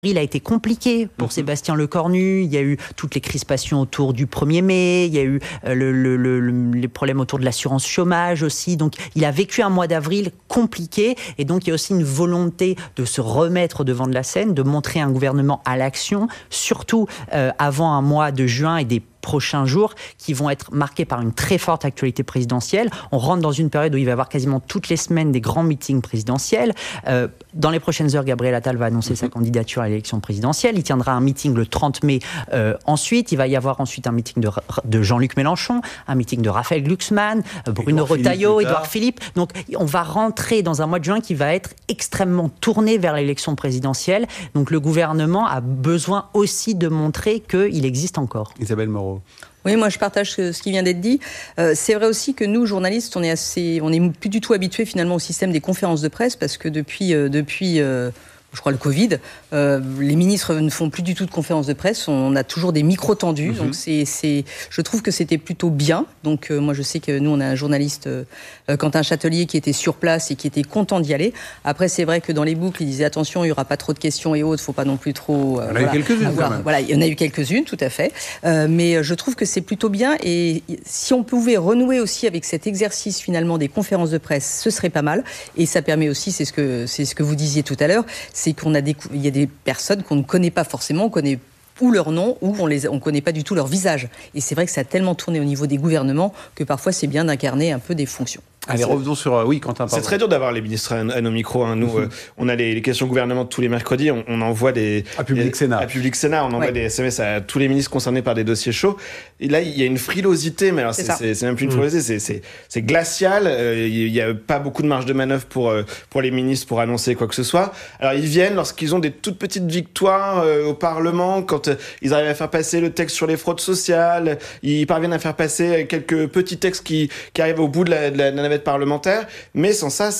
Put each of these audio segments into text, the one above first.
Il a été compliqué pour Sébastien Lecornu. Il y a eu toutes les crispations autour du 1er mai. Il y a eu les problèmes autour de l'assurance chômage aussi. Donc, il a vécu un mois d'avril compliqué. Et donc, il y a aussi une volonté de se remettre devant de la scène, de montrer un gouvernement à l'action, surtout avant un mois de juin et des prochains jours qui vont être marqués par une très forte actualité présidentielle. On rentre dans une période où il va y avoir quasiment toutes les semaines des grands meetings présidentiels. Dans les prochaines heures, Gabriel Attal va annoncer sa candidature à l'élection présidentielle. Il tiendra un meeting le 30 mai. Ensuite, il va y avoir ensuite un meeting de Jean-Luc Mélenchon, un meeting de Raphaël Glucksmann, Bruno Retailleau, Édouard Philippe. Donc, on va rentrer dans un mois de juin qui va être extrêmement tourné vers l'élection présidentielle. Donc, le gouvernement a besoin aussi de montrer qu'il existe encore. Isabelle Moreau. Oui, moi je partage ce qui vient d'être dit. C'est vrai aussi que nous, journalistes, on est plus du tout habitués finalement au système des conférences de presse parce que depuis je crois le Covid, les ministres ne font plus du tout de conférences de presse. On a toujours des micros tendus. Donc je trouve que c'était plutôt bien. Donc moi je sais que nous on a un journaliste, Quentin Châtelier, qui était sur place et qui était content d'y aller. Après c'est vrai que dans les boucles il disait attention, il y aura pas trop de questions et autres, faut pas non plus trop. Il y en a eu quelques-unes quand même. Voilà, il y en a eu quelques-unes, tout à fait. Mais je trouve que c'est plutôt bien. Et si on pouvait renouer aussi avec cet exercice finalement des conférences de presse, ce serait pas mal. Et ça permet aussi, c'est ce que vous disiez tout à l'heure. C'est il y a des personnes qu'on ne connaît pas forcément, on connaît ou leur nom, ou on ne connaît pas du tout leur visage. Et c'est vrai que ça a tellement tourné au niveau des gouvernements que parfois c'est bien d'incarner un peu un fonctions. Allez, revenons sur... Oui, Quentin, pardon. C'est très dur d'avoir les ministres à nos micros. Hein. Nous, on a les questions gouvernement tous les mercredis. On envoie des... À Public Sénat. On envoie des SMS à tous les ministres concernés par des dossiers chauds. Et là, il y a une frilosité, mais alors c'est même plus une frilosité, c'est glacial. Il n'y a pas beaucoup de marge de manœuvre pour les ministres pour annoncer quoi que ce soit. Alors, ils viennent lorsqu'ils ont des toutes petites victoires au Parlement, quand ils arrivent à faire passer le texte sur les fraudes sociales, ils parviennent à faire passer quelques petits textes qui arrivent au bout de la navette parlementaire, mais sans ça,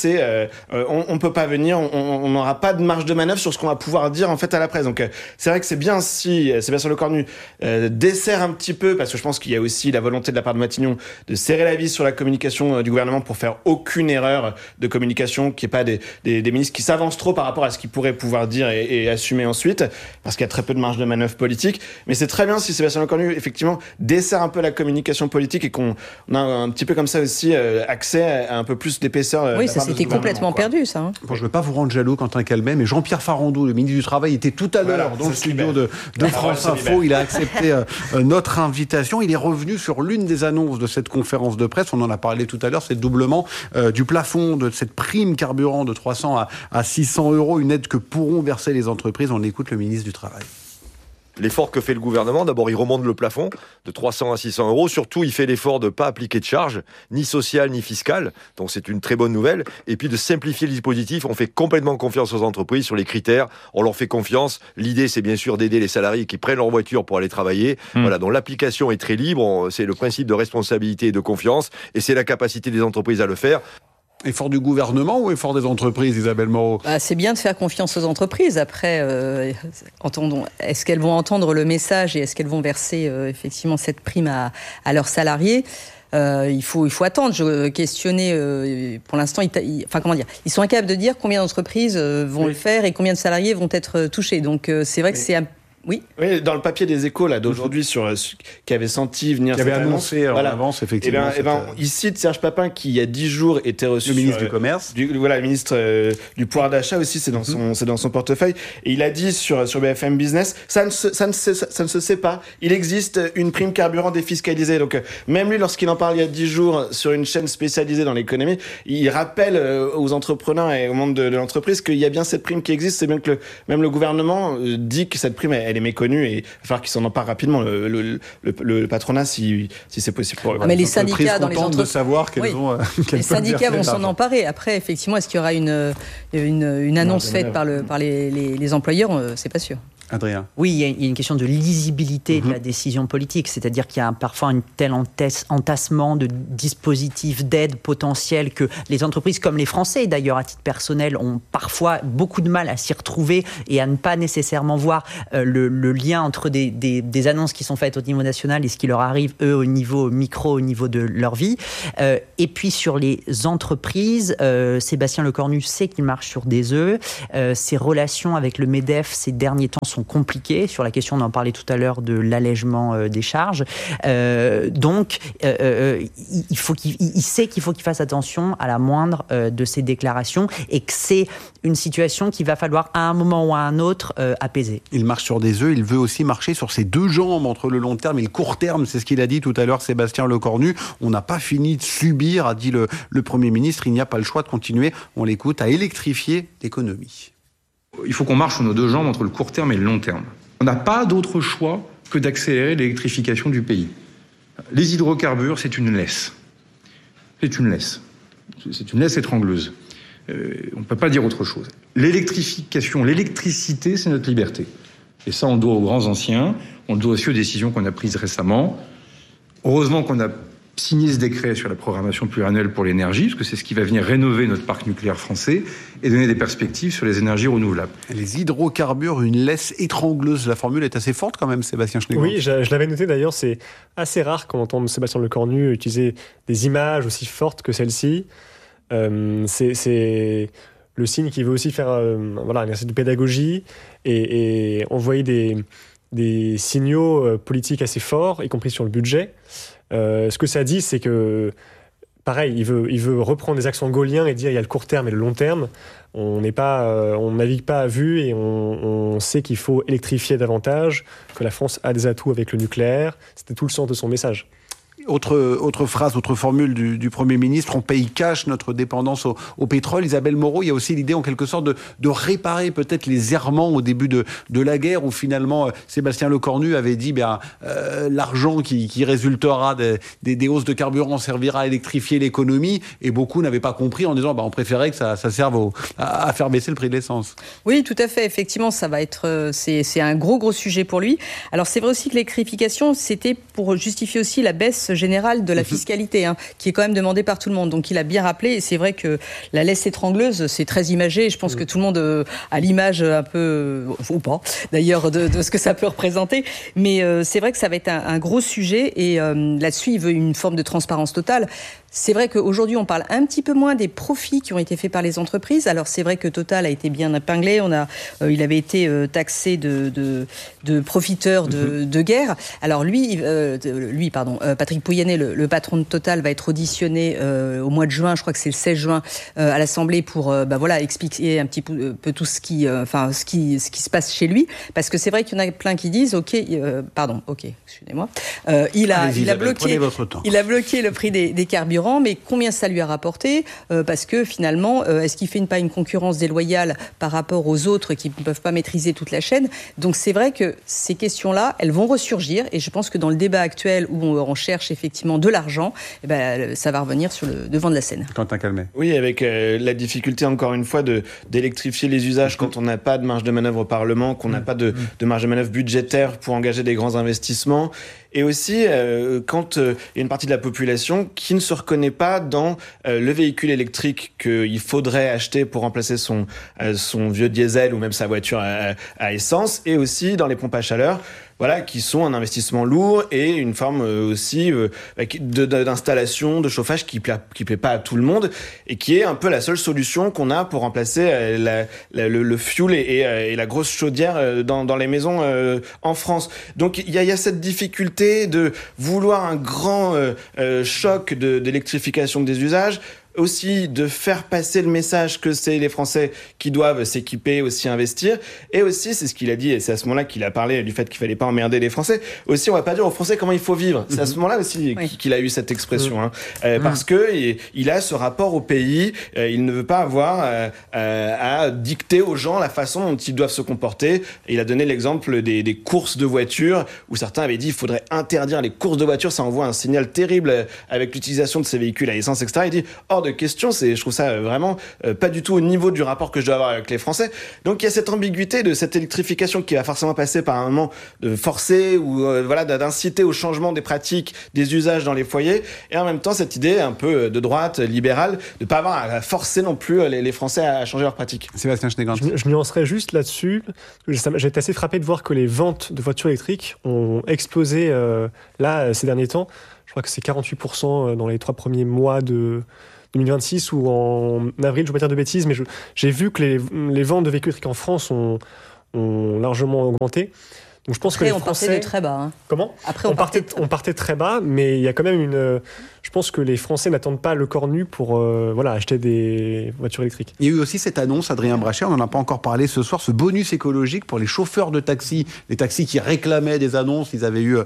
on peut pas venir, on n'aura pas de marge de manœuvre sur ce qu'on va pouvoir dire en fait à la presse. Donc c'est vrai que c'est bien si Sébastien Lecornu dessert un petit peu, parce que je pense qu'il y a aussi la volonté de la part de Matignon de serrer la vis sur la communication du gouvernement pour faire aucune erreur de communication, qu'il n'y ait pas des ministres qui s'avancent trop par rapport à ce qu'ils pourraient pouvoir dire et assumer ensuite, parce qu'il y a très peu de marge de manœuvre politique. Mais c'est très bien si Sébastien Lecornu effectivement dessert un peu la communication politique et qu'on a un petit peu comme ça aussi accès à un peu plus d'épaisseur. Oui, ça s'était complètement perdu, ça. Hein. Bon, je ne veux pas vous rendre jaloux, Quentin Calmet, mais Jean-Pierre Farandou, le ministre du Travail, était tout à l'heure dans le studio de France Info. Il a accepté notre invitation. Il est revenu sur l'une des annonces de cette conférence de presse. On en a parlé tout à l'heure, c'est le doublement du plafond de cette prime carburant de 300 à 600 €, une aide que pourront verser les entreprises. On écoute le ministre du Travail. L'effort que fait le gouvernement, d'abord il remonte le plafond de 300 à 600 €. Surtout, il fait l'effort de ne pas appliquer de charges, ni sociales ni fiscales. Donc c'est une très bonne nouvelle. Et puis de simplifier le dispositif. On fait complètement confiance aux entreprises sur les critères. On leur fait confiance. L'idée, c'est bien sûr d'aider les salariés qui prennent leur voiture pour aller travailler. Voilà, donc l'application est très libre. C'est le principe de responsabilité et de confiance. Et c'est la capacité des entreprises à le faire. Effort du gouvernement ou effort des entreprises, Isabelle Moreau ? C'est bien de faire confiance aux entreprises. Après, entendons, est-ce qu'elles vont entendre le message et est-ce qu'elles vont verser effectivement cette prime à leurs salariés ? Il faut attendre. Je questionnais pour l'instant. Ils sont incapables de dire combien d'entreprises vont le faire et combien de salariés vont être touchés. Donc c'est vrai que c'est Oui, dans le papier des Échos là d'aujourd'hui qui avait senti venir, qui avait annoncé en avance effectivement. Il cite Serge Papin qui il y a 10 jours était reçu, le ministre du Commerce, le ministre du pouvoir d'achat aussi, c'est dans son portefeuille, et il a dit sur BFM Business, ça ne se sait pas. Il existe une prime carburant défiscalisée. Donc même lui, lorsqu'il en parle il y a 10 jours sur une chaîne spécialisée dans l'économie, il rappelle aux entrepreneurs et au monde de l'entreprise qu'il y a bien cette prime qui existe. C'est bien que même le gouvernement dit que cette prime elle est méconnue et il va falloir qu'ils s'en emparent rapidement, le patronat, si c'est possible. Mais les syndicats dans les entreprises, de savoir qu'elles ont. Les syndicats vont s'en emparer. Après, effectivement, est-ce qu'il y aura une annonce faite par les employeurs ? C'est pas sûr. Adrien. Oui, il y a une question de lisibilité de la décision politique, c'est-à-dire qu'il y a parfois un tel entassement de dispositifs d'aide potentiels que les entreprises, comme les Français d'ailleurs à titre personnel, ont parfois beaucoup de mal à s'y retrouver et à ne pas nécessairement voir le le lien entre des annonces qui sont faites au niveau national et ce qui leur arrive, eux, au niveau micro, au niveau de leur vie. Et puis sur les entreprises, Sébastien Lecornu sait qu'il marche sur des œufs. Ses relations avec le MEDEF ces derniers temps sont compliquées. Sur la question, on en parlait tout à l'heure, de l'allègement des charges. Donc, il sait qu'il faut qu'il fasse attention à la moindre de ses déclarations et que c'est une situation qu'il va falloir à un moment ou à un autre apaiser. Il marche sur des œufs, il veut aussi marcher sur ses deux jambes entre le long terme et le court terme. C'est ce qu'il a dit tout à l'heure, Sébastien Lecornu. On n'a pas fini de subir, a dit le Premier ministre. Il n'y a pas le choix de continuer, on l'écoute, à électrifier l'économie. Il faut qu'on marche sur nos deux jambes entre le court terme et le long terme. On n'a pas d'autre choix que d'accélérer l'électrification du pays. Les hydrocarbures, c'est une laisse. C'est une laisse. C'est une laisse étrangleuse. On ne peut pas dire autre chose. L'électrification, l'électricité, c'est notre liberté. Et ça, on le doit aux grands anciens, on le doit aussi aux décisions qu'on a prises récemment. Heureusement qu'on a signé ce décret sur la programmation pluriannuelle pour l'énergie, parce que c'est ce qui va venir rénover notre parc nucléaire français et donner des perspectives sur les énergies renouvelables. Les hydrocarbures, une laisse étrangleuse. La formule est assez forte quand même, Sébastien Schneegans. Oui, je l'avais noté d'ailleurs, c'est assez rare qu'on entende Sébastien Lecornu utiliser des images aussi fortes que celle-ci. C'est le signe qu'il veut aussi faire un exercice de pédagogie et envoyer des signaux politiques assez forts, y compris sur le budget. Ce que ça dit, c'est que, pareil, il veut reprendre des accents gaulliens et dire il y a le court terme et le long terme. On navigue pas à vue et on sait qu'il faut électrifier davantage, que la France a des atouts avec le nucléaire. C'était tout le sens de son message. Autre phrase, autre formule du Premier ministre, on paye cash notre dépendance au pétrole. Isabelle Moreau, il y a aussi l'idée en quelque sorte de réparer peut-être les errements au début de la guerre où finalement Sébastien Lecornu avait dit l'argent qui résultera des hausses de carburant servira à électrifier l'économie, et beaucoup n'avaient pas compris en disant on préférait que ça serve à faire baisser le prix de l'essence. Oui, tout à fait. Effectivement, ça va être c'est un gros sujet pour lui. Alors c'est vrai aussi que l'électrification, c'était pour justifier aussi la baisse générale de la fiscalité, qui est quand même demandée par tout le monde. Donc il a bien rappelé, et c'est vrai que la laisse étrangleuse, c'est très imagé, et je pense que tout le monde a l'image un peu, ou pas, d'ailleurs, de ce que ça peut représenter. Mais c'est vrai que ça va être un gros sujet, et là-dessus, il veut une forme de transparence totale. C'est vrai qu'aujourd'hui, on parle un petit peu moins des profits qui ont été faits par les entreprises. Alors, c'est vrai que Total a été bien épinglé. Il avait été taxé de profiteur de guerre. Alors, Patrick Pouyanné, le patron de Total, va être auditionné au mois de juin. Je crois que c'est le 16 juin à l'Assemblée pour expliquer un petit peu tout ce qui se passe chez lui. Parce que c'est vrai qu'il y en a plein qui disent excusez-moi. Il a bloqué le prix des carburants. Mais combien ça lui a rapporté parce que finalement, est-ce qu'il fait pas une concurrence déloyale par rapport aux autres qui ne peuvent pas maîtriser toute la chaîne? Donc c'est vrai que ces questions-là, elles vont ressurgir, et je pense que dans le débat actuel où on cherche effectivement de l'argent, ça va revenir sur le devant de la scène. Quentin Calmet. Oui, avec la difficulté encore une fois d'électrifier les usages quand on n'a pas de marge de manœuvre au Parlement, qu'on n'a pas de marge de manœuvre budgétaire pour engager des grands investissements. Et aussi, quand il y a une partie de la population qui ne se reconnaît pas dans le véhicule électrique qu'il faudrait acheter pour remplacer son vieux diesel ou même sa voiture à essence, et aussi dans les pompes à chaleur, qui sont un investissement lourd et une forme aussi d'installation, de chauffage qui plaît pas à tout le monde, et qui est un peu la seule solution qu'on a pour remplacer le fuel et la grosse chaudière dans les maisons en France. Donc il y a cette difficulté de vouloir un grand choc d'électrification des usages, aussi de faire passer le message que c'est les Français qui doivent s'équiper, aussi investir, et aussi, c'est ce qu'il a dit, et c'est à ce moment-là qu'il a parlé du fait qu'il fallait pas emmerder les Français, aussi on va pas dire aux Français comment il faut vivre, c'est à ce moment-là aussi qu'il a eu cette expression, parce que il a ce rapport au pays, il ne veut pas avoir à dicter aux gens la façon dont ils doivent se comporter, et il a donné l'exemple des courses de voitures, où certains avaient dit il faudrait interdire les courses de voitures, ça envoie un signal terrible avec l'utilisation de ces véhicules à essence, etc. Il dit hors de question. Je trouve ça vraiment pas du tout au niveau du rapport que je dois avoir avec les Français. Donc il y a cette ambiguïté de cette électrification qui va forcément passer par un moment de forcer ou d'inciter au changement des pratiques, des usages dans les foyers, et en même temps cette idée un peu de droite, libérale, de pas avoir à forcer non plus les Français à changer leurs pratiques. Sébastien Schneegans. Je nuancerais juste là-dessus. J'ai été assez frappé de voir que les ventes de voitures électriques ont explosé ces derniers temps. Je crois que c'est 48% dans les 3 premiers mois de 2026 ou en avril, je ne veux pas dire de bêtises, mais j'ai vu que les ventes de véhicules électriques en France ont largement augmenté. Donc je pense que les Français... partait de très bas. Hein. Comment ? Après, on partait très bas, mais il y a quand même je pense que les Français n'attendent pas le corps nu pour acheter des voitures électriques. Il y a eu aussi cette annonce, Adrien Brachet, on n'en a pas encore parlé ce soir, ce bonus écologique pour les chauffeurs de taxi, les taxis qui réclamaient des annonces, ils avaient eu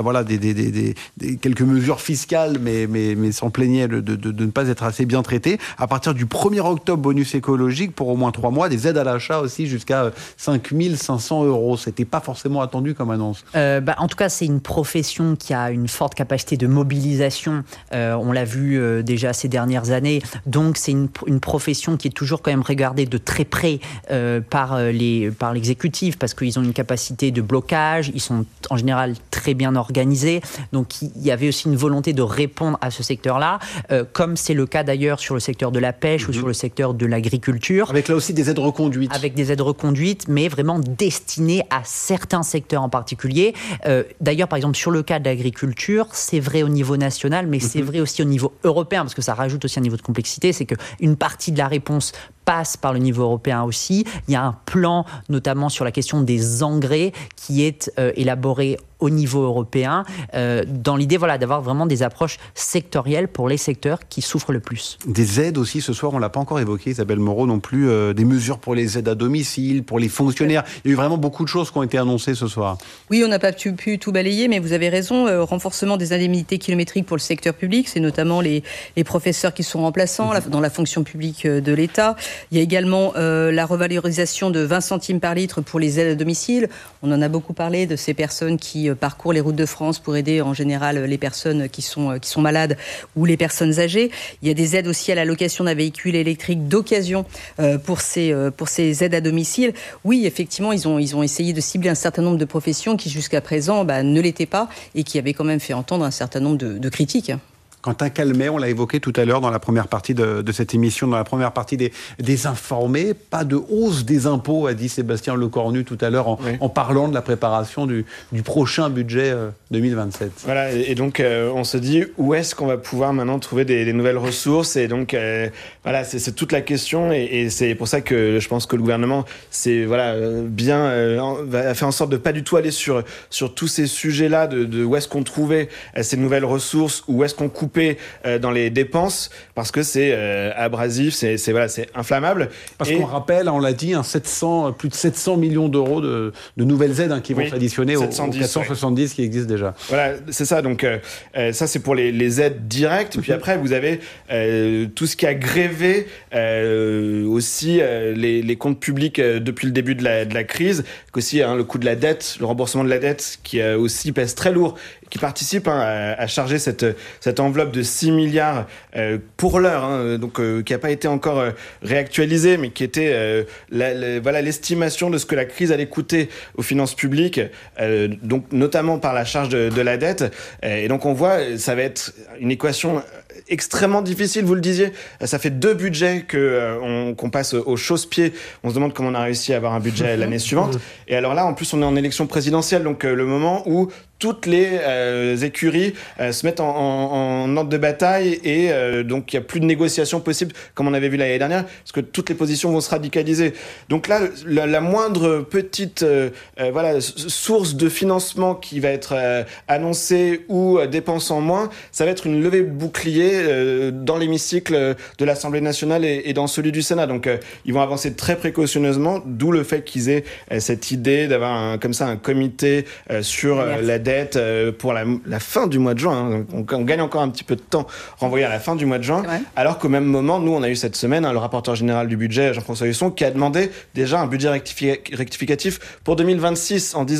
quelques mesures fiscales, mais s'en plaignaient de ne pas être assez bien traités. À partir du 1er octobre, bonus écologique pour au moins 3 mois, des aides à l'achat aussi jusqu'à 5 500 €. C'était pas forcément attendu comme annonce. En tout cas, c'est une profession qui a une forte capacité de mobilisation. On l'a vu déjà ces dernières années. Donc, c'est une profession qui est toujours quand même regardée de très près par l'exécutif parce qu'ils ont une capacité de blocage. Ils sont en général très bien organisés. Donc, il y avait aussi une volonté de répondre à ce secteur-là, comme c'est le cas d'ailleurs sur le secteur de la pêche ou sur le secteur de l'agriculture. Avec là aussi des aides reconduites. Avec des aides reconduites, mais vraiment destinées à certains secteurs en particulier. D'ailleurs, par exemple, sur le cas de l'agriculture, c'est vrai au niveau national, mais c'est vrai aussi au niveau européen, parce que ça rajoute aussi un niveau de complexité, c'est qu'une partie de la réponse passe par le niveau européen aussi. Il y a un plan, notamment sur la question des engrais, qui est élaboré au niveau européen, dans l'idée d'avoir vraiment des approches sectorielles pour les secteurs qui souffrent le plus. Des aides aussi, ce soir, on ne l'a pas encore évoqué, Isabelle Moreau non plus, des mesures pour les aides à domicile, pour les fonctionnaires. Il y a eu vraiment beaucoup de choses qui ont été annoncées ce soir. Oui, on n'a pas pu tout balayer, mais vous avez raison, renforcement des indemnités kilométriques pour le secteur public, c'est notamment les professeurs qui sont remplaçants dans la fonction publique de l'État. Il y a également la revalorisation de 20 centimes par litre pour les aides à domicile. On en a beaucoup parlé de ces personnes qui parcourent les routes de France pour aider en général les personnes qui sont malades ou les personnes âgées. Il y a des aides aussi à la location d'un véhicule électrique d'occasion pour ces aides à domicile. Oui, effectivement, ils ont essayé de cibler un certain nombre de professions qui jusqu'à présent ne l'étaient pas et qui avaient quand même fait entendre un certain nombre de critiques. Quentin Calmet, on l'a évoqué tout à l'heure dans la première partie de cette émission, dans la première partie des informés. Pas de hausse des impôts, a dit Sébastien Lecornu tout à l'heure en parlant de la préparation du prochain budget 2027. Voilà, et donc on se dit où est-ce qu'on va pouvoir maintenant trouver des nouvelles ressources, et donc c'est toute la question, et c'est pour ça que je pense que le gouvernement va faire en sorte de pas du tout aller sur tous ces sujets-là de où est-ce qu'on trouvait ces nouvelles ressources, où est-ce qu'on coupe dans les dépenses, parce que c'est abrasif, c'est inflammable. Parce qu'on rappelle, on l'a dit, plus de 700 millions d'euros de nouvelles aides qui vont s'additionner aux 470 qui existent déjà. Voilà, c'est ça. Donc ça, c'est pour les aides directes. Puis après, vous avez tout ce qui a grévé aussi les comptes publics depuis le début de la crise, aussi le coût de la dette, le remboursement de la dette qui aussi pèse très lourd, qui participe à charger cette enveloppe de 6 milliards pour l'heure, qui n'a pas été encore réactualisée, mais qui était l'estimation de ce que la crise allait coûter aux finances publiques, donc notamment par la charge de la dette. Et donc on voit, ça va être une équation extrêmement difficile, vous le disiez. Ça fait 2 budgets qu'on passe au chausse-pied. On se demande comment on a réussi à avoir un budget l'année suivante. Et alors là, en plus, on est en élection présidentielle, donc le moment où toutes les écuries se mettent en ordre de bataille, et donc il n'y a plus de négociations possibles comme on avait vu l'année dernière, parce que toutes les positions vont se radicaliser. Donc là, la moindre petite source de financement qui va être annoncée ou dépense en moins, ça va être une levée de bouclier dans l'hémicycle de l'Assemblée nationale et dans celui du Sénat. Donc ils vont avancer très précautionneusement, d'où le fait qu'ils aient cette idée d'avoir un comité sur la dette pour la fin du mois de juin. On gagne encore un petit peu de temps renvoyé à la fin du mois de juin, alors qu'au même moment, nous, on a eu cette semaine le rapporteur général du budget, Jean-François Husson, qui a demandé déjà un budget rectificatif pour 2026 en disant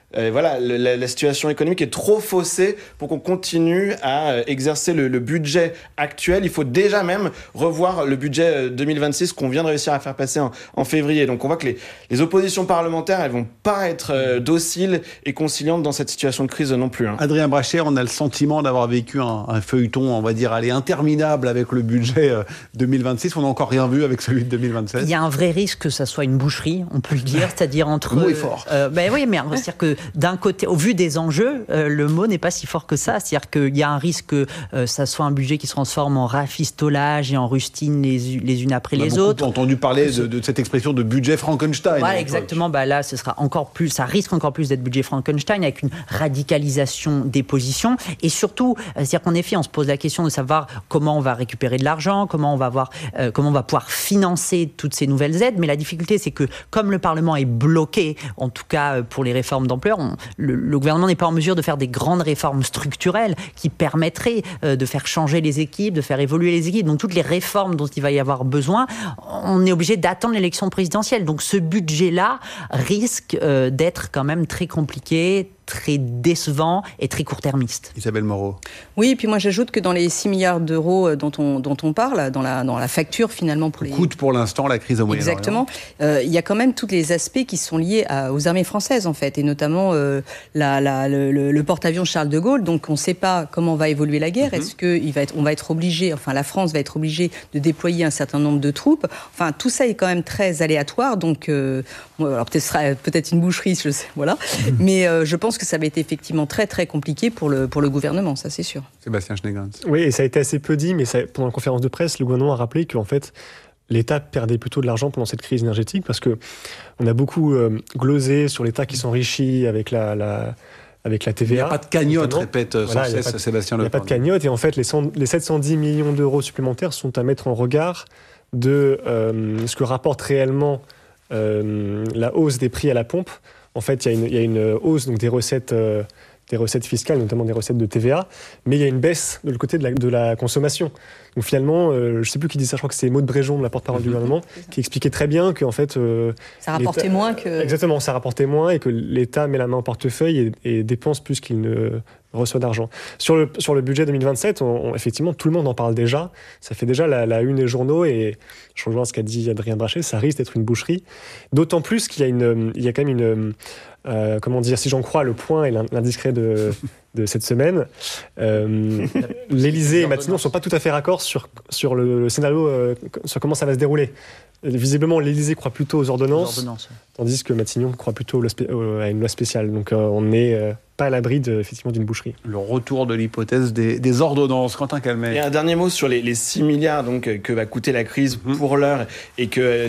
la situation économique est trop faussée pour qu'on continue à exercer le budget actuel. Il faut déjà même revoir le budget 2026 qu'on vient de réussir à faire passer en février. Donc on voit que les oppositions parlementaires, elles vont pas être dociles et conciliantes dans cette situation de crise non plus. Adrien Brachet, on a le sentiment d'avoir vécu un feuilleton, on va dire, interminable avec le budget 2026. On n'a encore rien vu avec celui de 2027. Il y a un vrai risque que ça soit une boucherie, on peut le dire, c'est-à-dire entre... Le mot est fort. Oui, mais c'est-à-dire que d'un côté, au vu des enjeux, le mot n'est pas si fort que ça. C'est-à-dire qu'il y a un risque que ça soit un budget qui se transforme en rafistolage et en rustines les unes après les autres. On a entendu parler de cette expression de budget Frankenstein. Voilà, exactement. Là, ça risque encore plus d'être budget Frankenstein avec une radicalisation des positions. Et surtout, c'est-à-dire qu'en effet, on se pose la question de savoir comment on va récupérer de l'argent, comment on va pouvoir financer toutes ces nouvelles aides. Mais la difficulté, c'est que comme le Parlement est bloqué, en tout cas pour les réformes d'ampleur, le gouvernement n'est pas en mesure de faire des grandes réformes structurelles qui permettraient de faire changer les équipes, de faire évoluer les équipes. Donc toutes les réformes dont il va y avoir besoin, on est obligé d'attendre l'élection présidentielle. Donc ce budget-là risque d'être quand même très compliqué, très décevant et très court-termiste. Isabelle Moreau. Oui, et puis moi j'ajoute que dans les 6 milliards d'euros dont on parle, dans la facture finalement coûte pour l'instant la crise au Moyen-Orient. Exactement. Il y a quand même tous les aspects qui sont liés aux armées françaises en fait, et notamment le porte-avions Charles de Gaulle. Donc on ne sait pas comment va évoluer la guerre. Est-ce que la France va être obligée de déployer un certain nombre de troupes. Enfin tout ça est quand même très aléatoire. Donc alors peut-être une boucherie, je sais, voilà. Mais je pense que ça va être effectivement très très compliqué pour le gouvernement, ça c'est sûr. Sébastien Schneegans. Oui, et ça a été assez peu dit, mais pendant la conférence de presse, le gouvernement a rappelé qu'en fait, l'État perdait plutôt de l'argent pendant cette crise énergétique parce qu'on a beaucoup glosé sur l'État qui s'enrichit avec la TVA. Il n'y a pas de cagnotte, répète sans cesse Sébastien Lecornu. Il n'y a pas de cagnotte, et en fait, les 710 millions d'euros supplémentaires sont à mettre en regard de ce que rapporte réellement la hausse des prix à la pompe. En fait, il y a une hausse donc, des recettes fiscales, notamment des recettes de TVA, mais il y a une baisse de l'autre côté de la consommation. Donc finalement, je ne sais plus qui dit ça, je crois que c'est Maud Bréjon, la porte-parole du gouvernement, qui expliquait très bien qu'en fait... ça rapportait moins que... Exactement, ça rapportait moins et que l'État met la main au portefeuille et dépense plus qu'il ne reçoit d'argent. Sur le budget 2027, effectivement, tout le monde en parle déjà. Ça fait déjà la une des journaux, et je rejoins ce qu'a dit Adrien Brachet, ça risque d'être une boucherie. D'autant plus qu'il y a quand même comment dire, si j'en crois le Point et l'Indiscret de cette semaine, l'Élysée et Matignon ne sont pas tout à fait raccords sur le scénario, sur comment ça va se dérouler. Visiblement, l'Élysée croit plutôt aux ordonnances. Tandis que Matignon croit plutôt à une loi spéciale. Donc on n'est pas à l'abri effectivement d'une boucherie. Le retour de l'hypothèse des ordonnances. Quentin Calmet. Et un dernier mot sur les 6 milliards donc, que va coûter la crise pour l'heure et que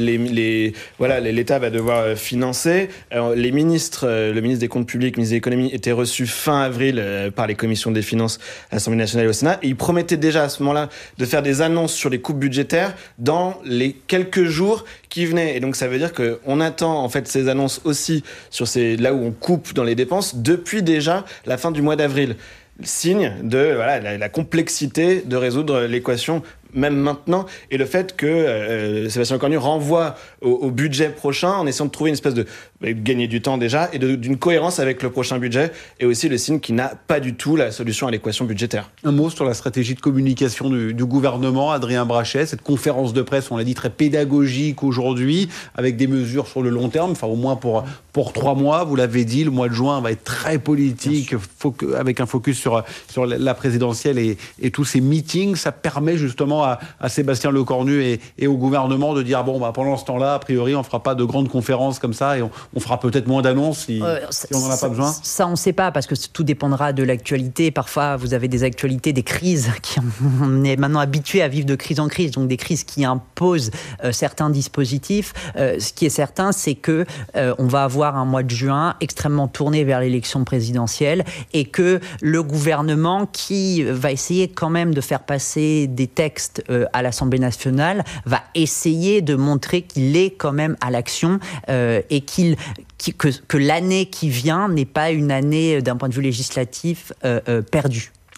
l'État va devoir financer. Alors, le ministre des Comptes publics, le ministre de l'Économie, était reçu fin avril par les commissions des finances à l'Assemblée nationale et au Sénat. Et il promettait déjà à ce moment-là de faire des annonces sur les coupes budgétaires dans les quelques jours qui venaient. Et donc ça veut dire qu'on attend en fait ces annonces aussi sur là où on coupe dans les dépenses depuis déjà la fin du mois d'avril. Signe de la complexité de résoudre l'équation même maintenant, et le fait que Sébastien Lecornu renvoie au budget prochain en essayant de trouver une espèce de gagner du temps déjà et d'une cohérence avec le prochain budget, et aussi le signe qu'il n'a pas du tout la solution à l'équation budgétaire. Un mot sur la stratégie de communication du gouvernement, Adrien Brachet, cette conférence de presse, on l'a dit, très pédagogique aujourd'hui, avec des mesures sur le long terme, enfin au moins pour 3 mois, vous l'avez dit, le mois de juin va être très politique, avec un focus sur la présidentielle et tous ces meetings. Ça permet justement à Sébastien Lecornu et au gouvernement de dire pendant ce temps-là, a priori, on ne fera pas de grandes conférences comme ça, et on fera peut-être moins d'annonces si on n'en a pas besoin. Ça, on ne sait pas, parce que tout dépendra de l'actualité. Parfois, vous avez des actualités, des crises on est maintenant habitué à vivre de crise en crise, donc des crises qui imposent certains dispositifs. Ce qui est certain, c'est que on va avoir un mois de juin extrêmement tourné vers l'élection présidentielle, et que le gouvernement, qui va essayer quand même de faire passer des textes à l'Assemblée nationale, va essayer de montrer qu'il est quand même à l'action, et que l'année qui vient n'est pas une année d'un point de vue législatif perdue.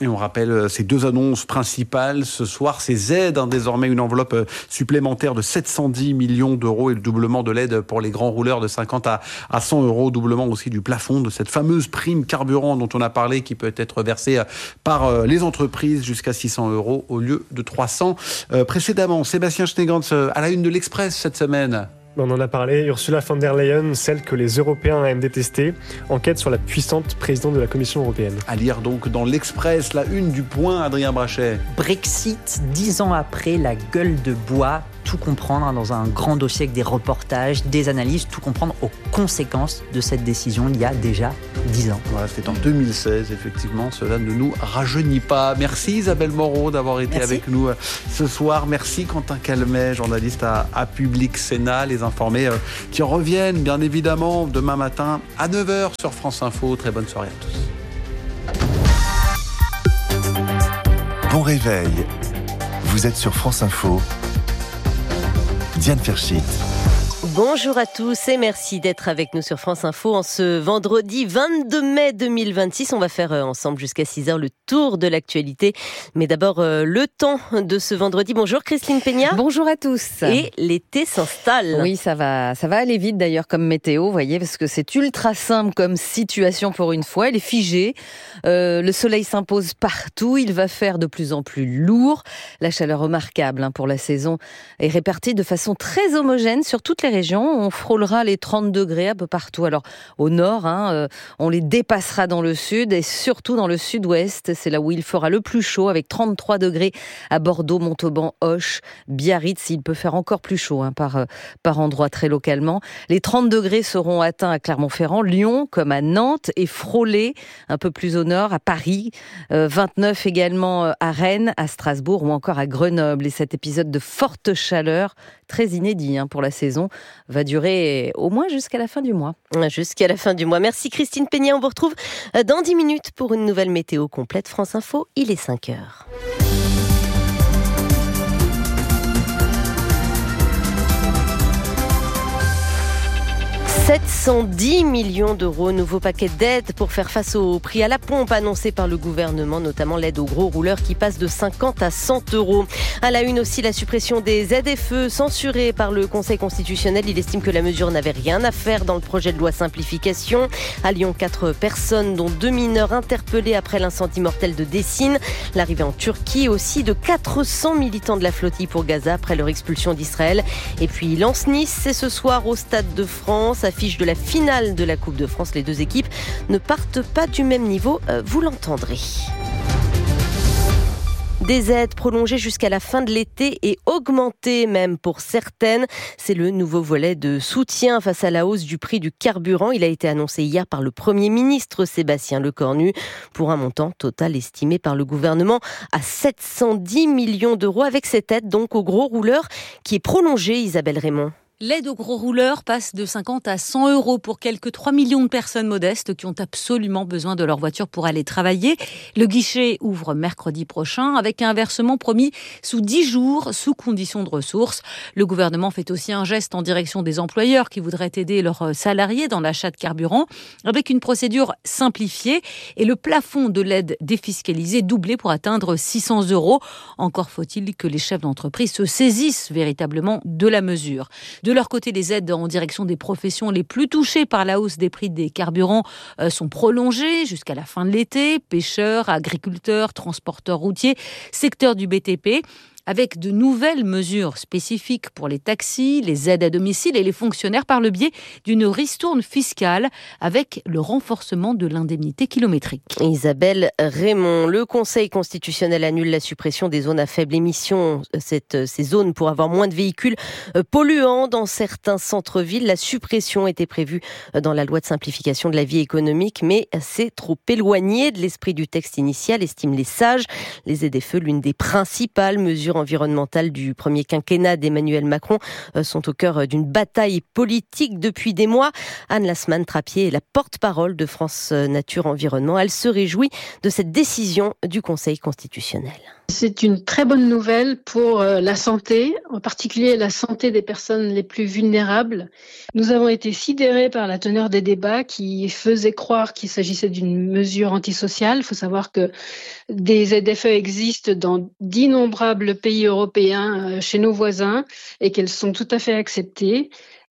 Et on rappelle ces deux annonces principales ce soir, ces aides, désormais une enveloppe supplémentaire de 710 millions d'euros et le doublement de l'aide pour les grands rouleurs de 50 à 100 euros, doublement aussi du plafond de cette fameuse prime carburant dont on a parlé qui peut être versée par les entreprises jusqu'à 600 euros au lieu de 300 précédemment. Sébastien Schneegantz à la une de l'Express cette semaine. On en a parlé, Ursula von der Leyen, celle que les Européens aiment détester, enquête sur la puissante présidente de la Commission européenne. À lire donc dans l'Express, la une du Point, Adrien Brachet. Brexit, 10 ans après, la gueule de bois. Tout comprendre dans un grand dossier avec des reportages, des analyses, tout comprendre aux conséquences de cette décision il y a déjà 10 ans. Voilà, c'était en 2016, effectivement, cela ne nous rajeunit pas. Merci Isabelle Moreau d'avoir été avec nous ce soir. Merci Quentin Calmet, journaliste à Public Sénat. Les informés qui reviennent, bien évidemment, demain matin à 9h sur France Info. Très bonne soirée à tous. Bon réveil. Vous êtes sur France Info. Diane Ferschit. Bonjour à tous et merci d'être avec nous sur France Info en ce vendredi 22 mai 2026. On va faire ensemble jusqu'à 6h le tour de l'actualité. Mais d'abord, le temps de ce vendredi. Bonjour Christine Peña. Bonjour à tous. Et l'été s'installe. Oui, ça va aller vite d'ailleurs comme météo, vous voyez, parce que c'est ultra simple comme situation pour une fois. Elle est figée. Le soleil s'impose partout. Il va faire de plus en plus lourd. La chaleur remarquable pour la saison est répartie de façon très homogène sur toutes les régions. On frôlera les 30 degrés un peu partout. Alors au nord, on les dépassera dans le sud et surtout dans le sud-ouest. C'est là où il fera le plus chaud avec 33 degrés à Bordeaux, Montauban, Auch, Biarritz. Il peut faire encore plus chaud par endroit très localement. Les 30 degrés seront atteints à Clermont-Ferrand, Lyon comme à Nantes et frôlés un peu plus au nord à Paris. 29 également à Rennes, à Strasbourg ou encore à Grenoble. Et cet épisode de forte chaleur, très inédit pour la saison, va durer au moins jusqu'à la fin du mois. Jusqu'à la fin du mois. Merci Christine Peña. On vous retrouve dans 10 minutes pour une nouvelle météo complète. France Info, il est 5h. 710 millions d'euros, nouveau paquet d'aide pour faire face au prix à la pompe annoncé par le gouvernement, notamment l'aide aux gros rouleurs qui passe de 50 à 100 euros. À la une aussi, la suppression des ZFE censurée par le Conseil constitutionnel. Il estime que la mesure n'avait rien à faire dans le projet de loi simplification. À Lyon, 4 personnes, dont 2 mineurs interpellés après l'incendie mortel de Dessine. L'arrivée en Turquie aussi de 400 militants de la flottille pour Gaza après leur expulsion d'Israël. Et puis Lens-Nice, c'est ce soir au Stade de France. Affiche de la finale de la Coupe de France. Les deux équipes ne partent pas du même niveau, vous l'entendrez. Des aides prolongées jusqu'à la fin de l'été et augmentées même pour certaines. C'est le nouveau volet de soutien face à la hausse du prix du carburant. Il a été annoncé hier par le Premier ministre Sébastien Lecornu pour un montant total estimé par le gouvernement à 710 millions d'euros avec cette aide donc aux gros rouleurs qui est prolongée, Isabelle Raymond. L'aide aux gros rouleurs passe de 50 à 100 euros pour quelques 3 millions de personnes modestes qui ont absolument besoin de leur voiture pour aller travailler. Le guichet ouvre mercredi prochain avec un versement promis sous 10 jours, sous condition de ressources. Le gouvernement fait aussi un geste en direction des employeurs qui voudraient aider leurs salariés dans l'achat de carburant avec une procédure simplifiée et le plafond de l'aide défiscalisée doublé pour atteindre 600 euros. Encore faut-il que les chefs d'entreprise se saisissent véritablement de la mesure. De leur côté, les aides en direction des professions les plus touchées par la hausse des prix des carburants sont prolongées jusqu'à la fin de l'été. Pêcheurs, agriculteurs, transporteurs routiers, secteur du BTP. Avec de nouvelles mesures spécifiques pour les taxis, les aides à domicile et les fonctionnaires par le biais d'une ristourne fiscale avec le renforcement de l'indemnité kilométrique. Isabelle Raymond, le Conseil constitutionnel annule la suppression des zones à faible émission, ces zones pour avoir moins de véhicules polluants dans certains centres-villes. La suppression était prévue dans la loi de simplification de la vie économique, mais c'est trop éloigné de l'esprit du texte initial, estiment les sages. Les ZFE, l'une des principales mesures environnementales du premier quinquennat d'Emmanuel Macron sont au cœur d'une bataille politique depuis des mois. Anne Lasman-Trappier est la porte-parole de France Nature Environnement. Elle se réjouit de cette décision du Conseil constitutionnel. C'est une très bonne nouvelle pour la santé, en particulier la santé des personnes les plus vulnérables. Nous avons été sidérés par la teneur des débats qui faisaient croire qu'il s'agissait d'une mesure antisociale. Il faut savoir que des ZFE existent dans d'innombrables pays européens chez nos voisins et qu'elles sont tout à fait acceptées.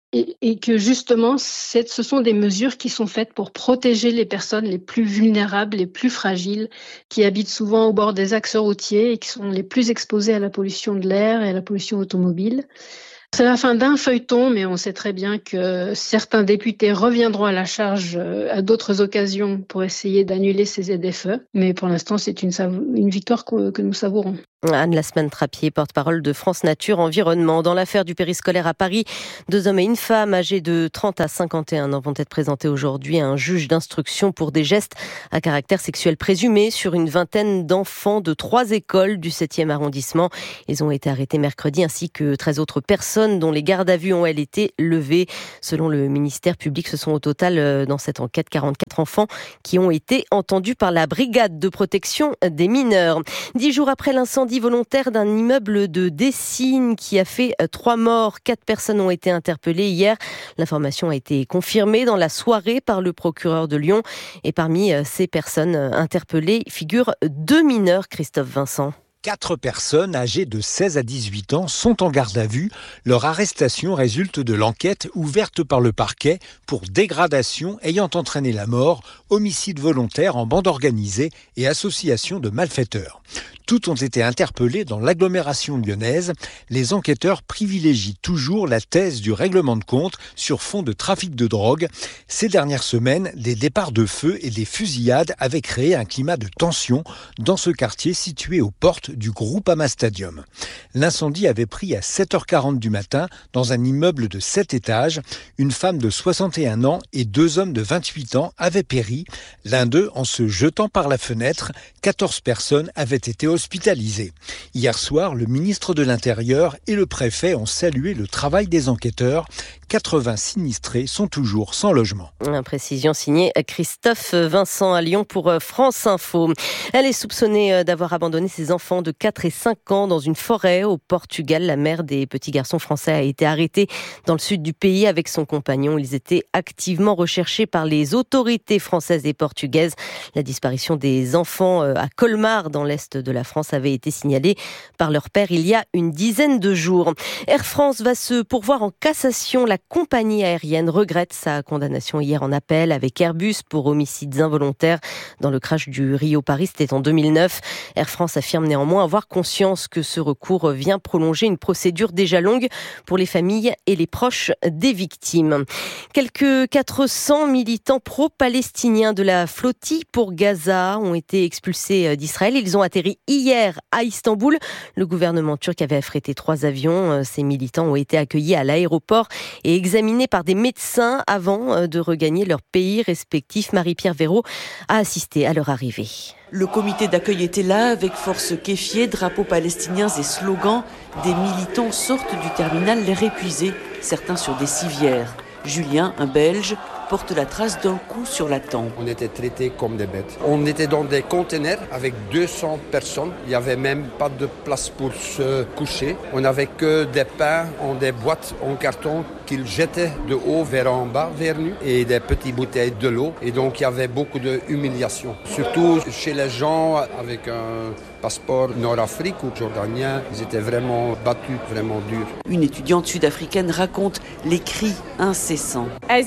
Et que justement, ce sont des mesures qui sont faites pour protéger les personnes les plus vulnérables, les plus fragiles, qui habitent souvent au bord des axes routiers et qui sont les plus exposées à la pollution de l'air et à la pollution automobile. C'est la fin d'un feuilleton, mais on sait très bien que certains députés reviendront à la charge à d'autres occasions pour essayer d'annuler ces ZFE. Mais pour l'instant, c'est une victoire que nous savourons. Anne Lasman-Trappier, porte-parole de France Nature Environnement. Dans l'affaire du périscolaire à Paris, 2 hommes et une femme âgés de 30 à 51 ans vont être présentés aujourd'hui à un juge d'instruction pour des gestes à caractère sexuel présumé sur une vingtaine d'enfants de 3 écoles du 7e arrondissement. Ils ont été arrêtés mercredi ainsi que 13 autres personnes dont les gardes à vue ont, elles, été levées. Selon le ministère public, ce sont au total, dans cette enquête, 44 enfants qui ont été entendus par la brigade de protection des mineurs. 10 jours après l'incendie volontaire d'un immeuble de Dessines qui a fait 3 morts. 4 personnes ont été interpellées hier. L'information a été confirmée dans la soirée par le procureur de Lyon. Et parmi ces personnes interpellées figurent 2 mineurs, Christophe Vincent. 4 personnes âgées de 16 à 18 ans sont en garde à vue. Leur arrestation résulte de l'enquête ouverte par le parquet pour dégradation ayant entraîné la mort, homicide volontaire en bande organisée et association de malfaiteurs. Toutes ont été interpellées dans l'agglomération lyonnaise. Les enquêteurs privilégient toujours la thèse du règlement de compte sur fond de trafic de drogue. Ces dernières semaines, des départs de feu et des fusillades avaient créé un climat de tension dans ce quartier situé aux portes du Groupama Stadium. L'incendie avait pris à 7h40 du matin dans un immeuble de 7 étages. Une femme de 61 ans et 2 hommes de 28 ans avaient péri. L'un d'eux en se jetant par la fenêtre. 14 personnes avaient été hospitalisées. Hier soir, le ministre de l'Intérieur et le préfet ont salué le travail des enquêteurs. 80 sinistrés sont toujours sans logement. Une précision signée Christophe Vincent à Lyon pour France Info. Elle est soupçonnée d'avoir abandonné ses enfants de 4 et 5 ans dans une forêt au Portugal. La mère des petits garçons français a été arrêtée dans le sud du pays avec son compagnon. Ils étaient activement recherchés par les autorités françaises et portugaises. La disparition des enfants à Colmar, dans l'est de la France, avait été signalée par leur père il y a une dizaine de jours. Air France va se pourvoir en cassation. La compagnie aérienne regrette sa condamnation hier en appel avec Airbus pour homicides involontaires dans le crash du Rio-Paris, c'était en 2009. Air France affirme néanmoins avoir conscience que ce recours vient prolonger une procédure déjà longue pour les familles et les proches des victimes. Quelques 400 militants pro-palestiniens de la flottille pour Gaza ont été expulsés d'Israël. Ils ont atterri hier à Istanbul. Le gouvernement turc avait affrété 3 avions. Ces militants ont été accueillis à l'aéroport et examinés par des médecins avant de regagner leur pays respectif. Marie-Pierre Véraud a assisté à leur arrivée. Le comité d'accueil était là avec force kéfiers, drapeaux palestiniens et slogans. Des militants sortent du terminal l'air épuisé, certains sur des civières. Julien, un Belge, porte la trace d'un coup sur la tempe. On était traités comme des bêtes. On était dans des containers avec 200 personnes. Il n'y avait même pas de place pour se coucher. On n'avait que des pains en des boîtes en carton qu'ils jetaient de haut vers en bas, vers nous, et des petites bouteilles de l'eau. Et donc il y avait beaucoup d'humiliation. Surtout chez les gens avec un passeport nord-afrique ou jordanien, ils étaient vraiment battus, vraiment durs. Une étudiante sud-africaine raconte les cris incessants.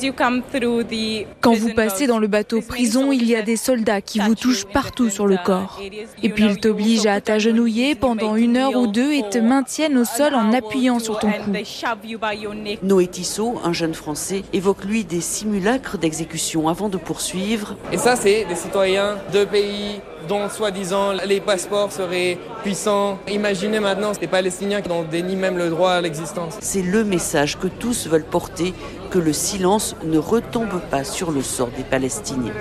Quand vous passez dans le bateau prison, il y a des soldats qui vous touchent partout sur le corps. Et puis ils t'obligent à t'agenouiller pendant 1 heure ou 2 et te maintiennent au sol en appuyant sur ton cou. Noé Tissot, un jeune Français, évoque lui des simulacres d'exécution avant de poursuivre. Et ça, c'est des citoyens de pays dont soi-disant les passeports seraient puissants. Imaginez maintenant ces Palestiniens qui en dénient même le droit à l'existence. C'est le message que tous veulent porter, que le silence ne retombe pas sur le sort des Palestiniens.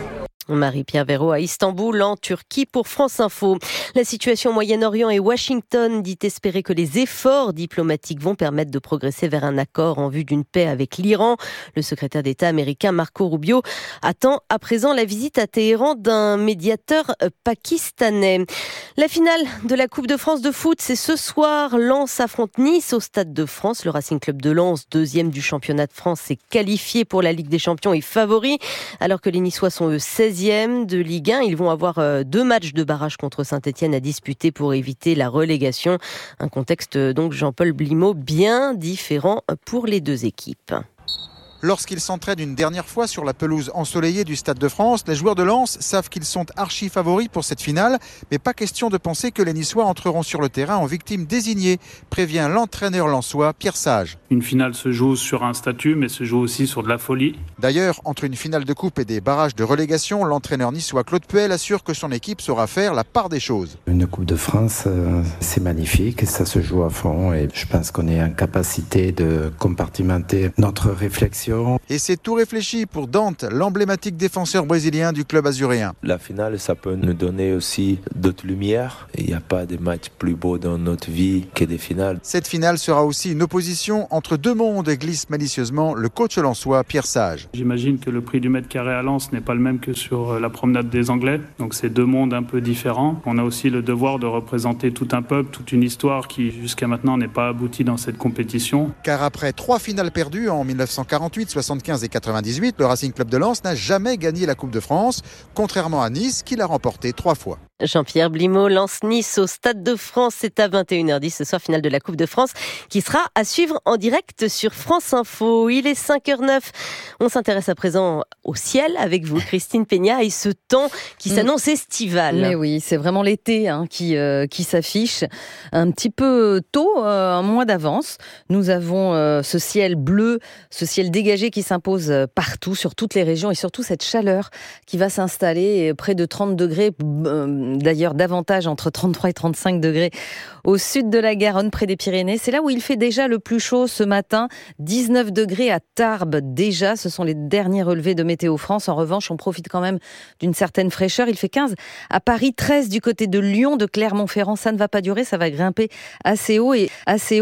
Marie-Pierre Véraud à Istanbul, en Turquie, pour France Info. La situation au Moyen-Orient et Washington dit espérer que les efforts diplomatiques vont permettre de progresser vers un accord en vue d'une paix avec l'Iran. Le secrétaire d'État américain Marco Rubio attend à présent la visite à Téhéran d'un médiateur pakistanais. La finale de la Coupe de France de foot, c'est ce soir. Lens affronte Nice au Stade de France. Le Racing Club de Lens, deuxième du championnat de France, est qualifié pour la Ligue des Champions et favori, alors que les Niçois sont eux 16e de Ligue 1. Ils vont avoir 2 matchs de barrage contre Saint-Etienne à disputer pour éviter la relégation. Un contexte, donc, Jean-Paul Blimaud, bien différent pour les deux équipes. Lorsqu'ils s'entraînent une dernière fois sur la pelouse ensoleillée du Stade de France, les joueurs de Lens savent qu'ils sont archi favoris pour cette finale, mais pas question de penser que les Niçois entreront sur le terrain en victimes désignées, prévient l'entraîneur lensois Pierre Sage. Une finale se joue sur un statut, mais se joue aussi sur de la folie. D'ailleurs, entre une finale de coupe et des barrages de relégation, l'entraîneur niçois Claude Puel assure que son équipe saura faire la part des choses. Une Coupe de France, c'est magnifique, ça se joue à fond et je pense qu'on est en capacité de compartimenter notre réflexion. Et c'est tout réfléchi pour Dante, l'emblématique défenseur brésilien du club azuréen. La finale, ça peut nous donner aussi d'autres lumières. Il n'y a pas de match plus beau dans notre vie que des finales. Cette finale sera aussi une opposition entre deux mondes, glisse malicieusement le coach lensois Pierre Sage. J'imagine que le prix du mètre carré à Lens n'est pas le même que sur la promenade des Anglais. Donc c'est deux mondes un peu différents. On a aussi le devoir de représenter tout un peuple, toute une histoire qui jusqu'à maintenant n'est pas aboutie dans cette compétition. Car après 3 finales perdues en 1948, 75 et 98, le Racing Club de Lens n'a jamais gagné la Coupe de France, contrairement à Nice qui l'a remportée 3 fois. Jean-Pierre Blimaud, Lens-Nice au Stade de France, c'est à 21h10 ce soir, finale de la Coupe de France, qui sera à suivre en direct sur France Info. Il est 5h09. On s'intéresse à présent au ciel avec vous, Christine Peña, et ce temps qui s'annonce estival. Mais oui, c'est vraiment l'été qui s'affiche un petit peu tôt, un mois d'avance. Nous avons ce ciel bleu, ce ciel dégagé qui s'impose partout, sur toutes les régions, et surtout cette chaleur qui va s'installer près de 30 degrés, d'ailleurs davantage entre 33 et 35 degrés au sud de la Garonne, près des Pyrénées. C'est là où il fait déjà le plus chaud ce matin, 19 degrés à Tarbes déjà, ce sont les derniers relevés de Météo France. En revanche, on profite quand même d'une certaine fraîcheur. Il fait 15 à Paris, 13 du côté de Lyon, de Clermont-Ferrand. Ça ne va pas durer, ça va grimper assez haut et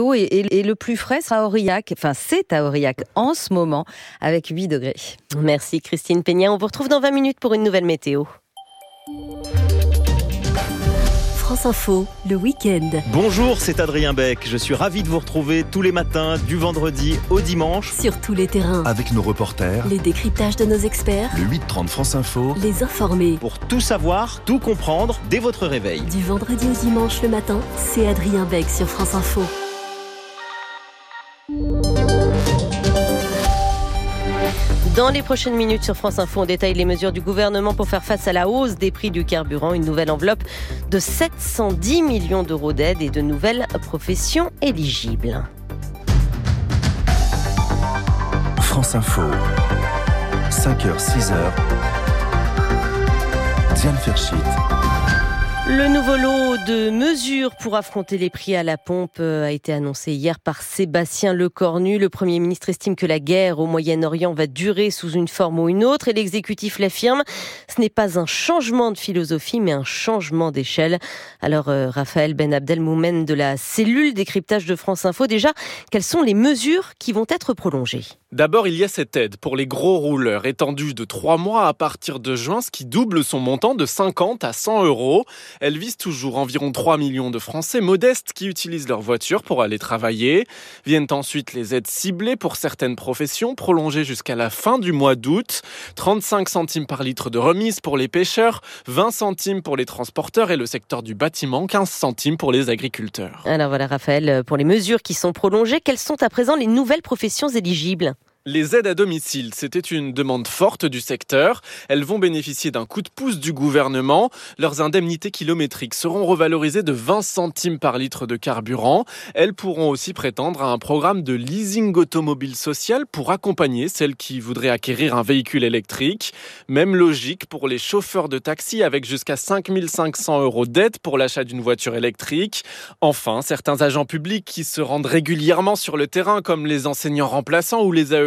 le plus frais sera à Aurillac, enfin c'est à Aurillac en ce moment, avec 8 degrés. Merci Christine Peña, on vous retrouve dans 20 minutes pour une nouvelle météo. France Info, le week-end. Bonjour, c'est Adrien Beck. Je suis ravi de vous retrouver tous les matins, du vendredi au dimanche. Sur tous les terrains. Avec nos reporters. Les décryptages de nos experts. Le 8-30 France Info. Les informés. Pour tout savoir, tout comprendre dès votre réveil. Du vendredi au dimanche le matin, c'est Adrien Beck sur France Info. Dans les prochaines minutes sur France Info, on détaille les mesures du gouvernement pour faire face à la hausse des prix du carburant. Une nouvelle enveloppe de 710 millions d'euros d'aide et de nouvelles professions éligibles. France Info, 5h, 6h, Diane Ferschit. Le nouveau lot de mesures pour affronter les prix à la pompe a été annoncé hier par Sébastien Lecornu. Le Premier ministre estime que la guerre au Moyen-Orient va durer sous une forme ou une autre et l'exécutif l'affirme. Ce n'est pas un changement de philosophie mais un changement d'échelle. Alors Raphaël Ben Abdelmoumen de la cellule décryptage de France Info, déjà, quelles sont les mesures qui vont être prolongées ? D'abord, il y a cette aide pour les gros rouleurs étendue de 3 mois à partir de juin, ce qui double son montant de 50 à 100 euros. Elle vise toujours environ 3 millions de Français modestes qui utilisent leur voiture pour aller travailler. Viennent ensuite les aides ciblées pour certaines professions, prolongées jusqu'à la fin du mois d'août. 35 centimes par litre de remise pour les pêcheurs, 20 centimes pour les transporteurs et le secteur du bâtiment, 15 centimes pour les agriculteurs. Alors voilà Raphaël, pour les mesures qui sont prolongées, quelles sont à présent les nouvelles professions éligibles ? Les aides à domicile, c'était une demande forte du secteur. Elles vont bénéficier d'un coup de pouce du gouvernement. Leurs indemnités kilométriques seront revalorisées de 20 centimes par litre de carburant. Elles pourront aussi prétendre à un programme de leasing automobile social pour accompagner celles qui voudraient acquérir un véhicule électrique. Même logique pour les chauffeurs de taxi avec jusqu'à 5 500 euros d'aide pour l'achat d'une voiture électrique. Enfin, certains agents publics qui se rendent régulièrement sur le terrain comme les enseignants remplaçants ou les AESH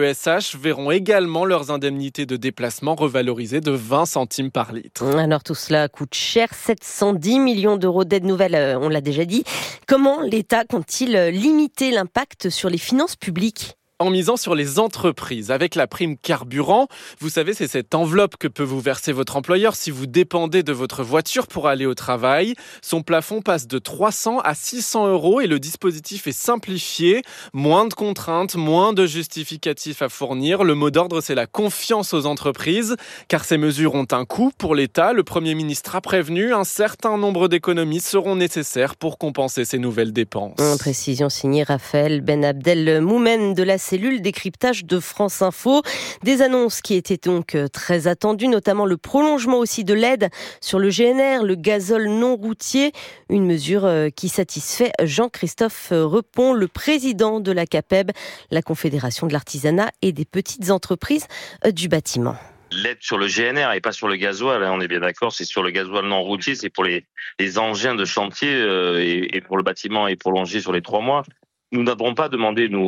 l'AESH verront également leurs indemnités de déplacement revalorisées de 20 centimes par litre. Alors tout cela coûte cher, 710 millions d'euros d'aide nouvelle, on l'a déjà dit. Comment l'État compte-t-il limiter l'impact sur les finances publiques ? En misant sur les entreprises. Avec la prime carburant, vous savez, c'est cette enveloppe que peut vous verser votre employeur si vous dépendez de votre voiture pour aller au travail. Son plafond passe de 300 à 600 euros et le dispositif est simplifié. Moins de contraintes, moins de justificatifs à fournir. Le mot d'ordre, c'est la confiance aux entreprises, car ces mesures ont un coût pour l'État. Le Premier ministre a prévenu, un certain nombre d'économies seront nécessaires pour compenser ces nouvelles dépenses. Précision signée Raphaël Ben Abdelmoumen de la cellule décryptage de France Info. Des annonces qui étaient donc très attendues, notamment le prolongement aussi de l'aide sur le GNR, le gazole non routier, une mesure qui satisfait Jean-Christophe Repon, le président de la CAPEB, la Confédération de l'artisanat et des petites entreprises du bâtiment. L'aide sur le GNR et pas sur le gasoil, on est bien d'accord, c'est sur le gasoil non routier, c'est pour les engins de chantier et pour le bâtiment est prolongé sur les 3 mois. Nous n'avons pas demandé, nous,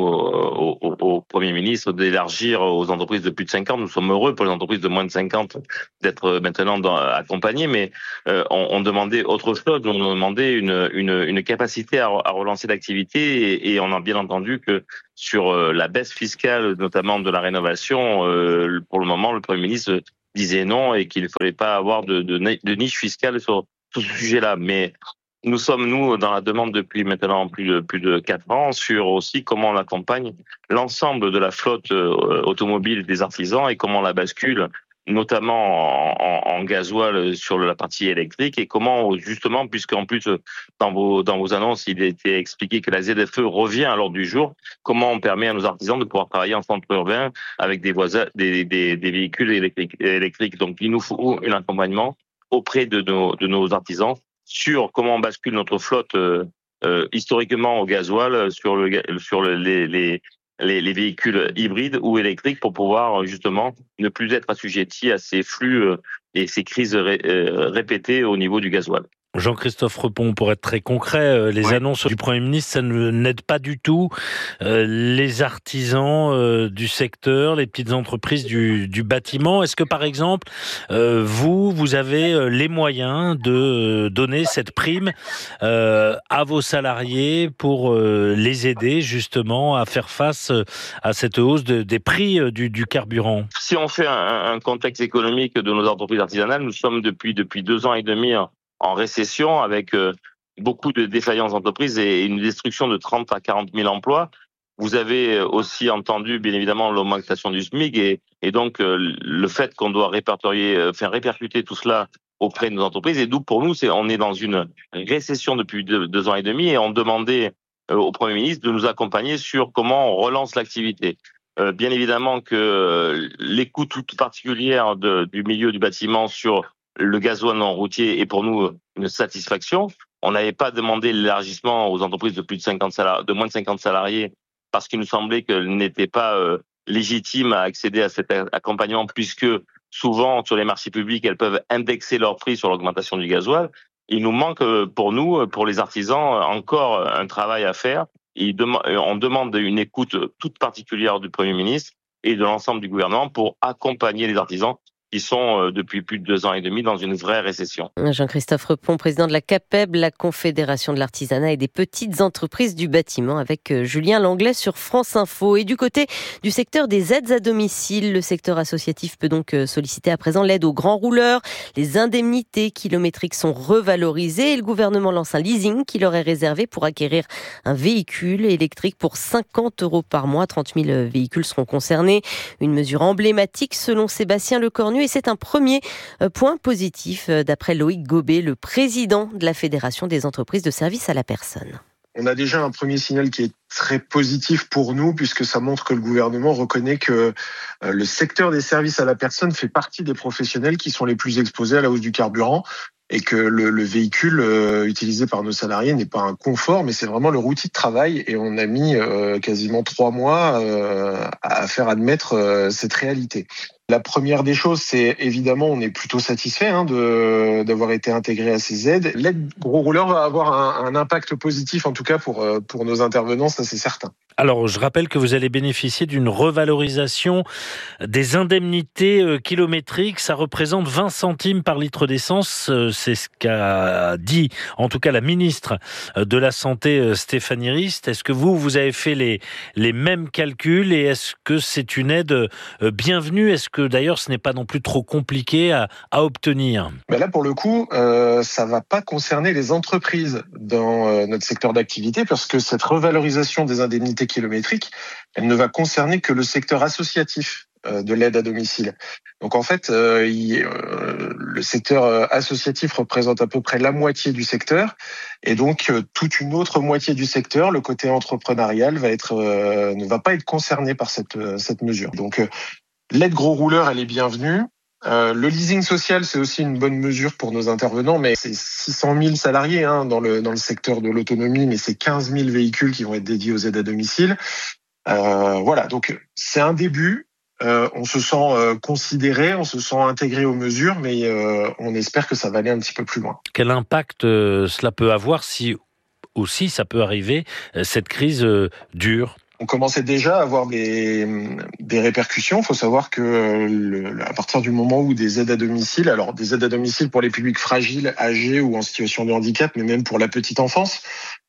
au Premier ministre d'élargir aux entreprises de plus de 50. Nous sommes heureux pour les entreprises de moins de 50 d'être maintenant accompagnées, mais on demandait autre chose. On demandait une capacité à relancer l'activité et on a bien entendu que sur la baisse fiscale, notamment de la rénovation, pour le moment, le Premier ministre disait non et qu'il ne fallait pas avoir de niche fiscale sur ce sujet-là. Mais nous sommes, dans la demande depuis maintenant plus de 4 ans sur aussi comment on accompagne l'ensemble de la flotte automobile des artisans et comment on la bascule, notamment en gasoil sur la partie électrique et comment, justement, puisqu'en plus, dans vos annonces, il était expliqué que la ZFE revient à l'ordre du jour, comment on permet à nos artisans de pouvoir travailler en centre urbain avec des véhicules électriques. Donc, il nous faut un accompagnement auprès de nos artisans sur comment on bascule notre flotte historiquement au gasoil sur les véhicules hybrides ou électriques pour pouvoir justement ne plus être assujettis à ces flux et ces crises répétées au niveau du gasoil. Jean-Christophe Repon, pour être très concret, les annonces du Premier ministre, ça n'aide pas du tout les artisans du secteur, les petites entreprises du bâtiment. Est-ce que, par exemple, vous avez les moyens de donner cette prime à vos salariés pour les aider justement à faire face à cette hausse des prix du carburant? Si on fait un contexte économique de nos entreprises artisanales, nous sommes depuis 2 ans et demi en récession avec beaucoup de défaillances d'entreprises et une destruction de 30 à 40 000 emplois. Vous avez aussi entendu, bien évidemment, l'augmentation du SMIC et donc le fait qu'on doit répercuter tout cela auprès de nos entreprises. Et d'où, pour nous, on est dans une récession depuis 2 ans et demi et on demandait au Premier ministre de nous accompagner sur comment on relance l'activité. Bien évidemment que l'écoute toute particulière du milieu du bâtiment sur le gasoil non routier est pour nous une satisfaction. On n'avait pas demandé l'élargissement aux entreprises de moins de 50 salariés parce qu'il nous semblait qu'elles n'étaient pas légitimes à accéder à cet accompagnement puisque souvent sur les marchés publics, elles peuvent indexer leur prix sur l'augmentation du gasoil. Il nous manque pour nous, pour les artisans, encore un travail à faire. On demande une écoute toute particulière du Premier ministre et de l'ensemble du gouvernement pour accompagner les artisans qui sont depuis plus de 2 ans et demi dans une vraie récession. Jean-Christophe Repon, président de la CAPEB, la Confédération de l'artisanat et des petites entreprises du bâtiment, avec Julien Langlais sur France Info. Et du côté du secteur des aides à domicile, le secteur associatif peut donc solliciter à présent l'aide aux grands rouleurs. Les indemnités kilométriques sont revalorisées et le gouvernement lance un leasing qui leur est réservé pour acquérir un véhicule électrique pour 50 € par mois. 30 000 véhicules seront concernés. Une mesure emblématique selon Sébastien Lecornu. Et c'est un premier point positif d'après Loïc Gobet, le président de la Fédération des entreprises de services à la personne. On a déjà un premier signal qui est très positif pour nous puisque ça montre que le gouvernement reconnaît que le secteur des services à la personne fait partie des professionnels qui sont les plus exposés à la hausse du carburant et que le véhicule utilisé par nos salariés n'est pas un confort, mais c'est vraiment leur outil de travail. Et on a mis quasiment 3 mois à faire admettre cette réalité. La première des choses, c'est évidemment, on est plutôt satisfait d'avoir été intégré à ces aides. L'aide gros rouleur va avoir un impact positif, en tout cas pour nos intervenants, ça c'est certain. Alors, je rappelle que vous allez bénéficier d'une revalorisation des indemnités kilométriques. Ça représente 20 centimes par litre d'essence. C'est ce qu'a dit, en tout cas, la ministre de la Santé, Stéphanie Rist. Est-ce que vous avez fait les mêmes calculs et est-ce que c'est une aide bienvenue? Est-ce que d'ailleurs, ce n'est pas non plus trop compliqué à obtenir? Ben là, pour le coup, ça va pas concerner les entreprises dans notre secteur d'activité parce que cette revalorisation des indemnités kilométriques, elle ne va concerner que le secteur associatif de l'aide à domicile. Donc en fait, le secteur associatif représente à peu près la moitié du secteur et donc toute une autre moitié du secteur, le côté entrepreneurial, ne va pas être concerné par cette mesure. Donc l'aide gros rouleur, elle est bienvenue. Le leasing social, c'est aussi une bonne mesure pour nos intervenants, mais c'est 600 000 salariés dans le secteur de l'autonomie, mais c'est 15 000 véhicules qui vont être dédiés aux aides à domicile. Voilà, donc c'est un début. On se sent considéré, on se sent intégré aux mesures, mais on espère que ça va aller un petit peu plus loin. Quel impact cela peut avoir si aussi ça peut arriver, cette crise dure? On commençait déjà à avoir des répercussions. Il faut savoir que à partir du moment où des aides à domicile, alors des aides à domicile pour les publics fragiles, âgés ou en situation de handicap, mais même pour la petite enfance,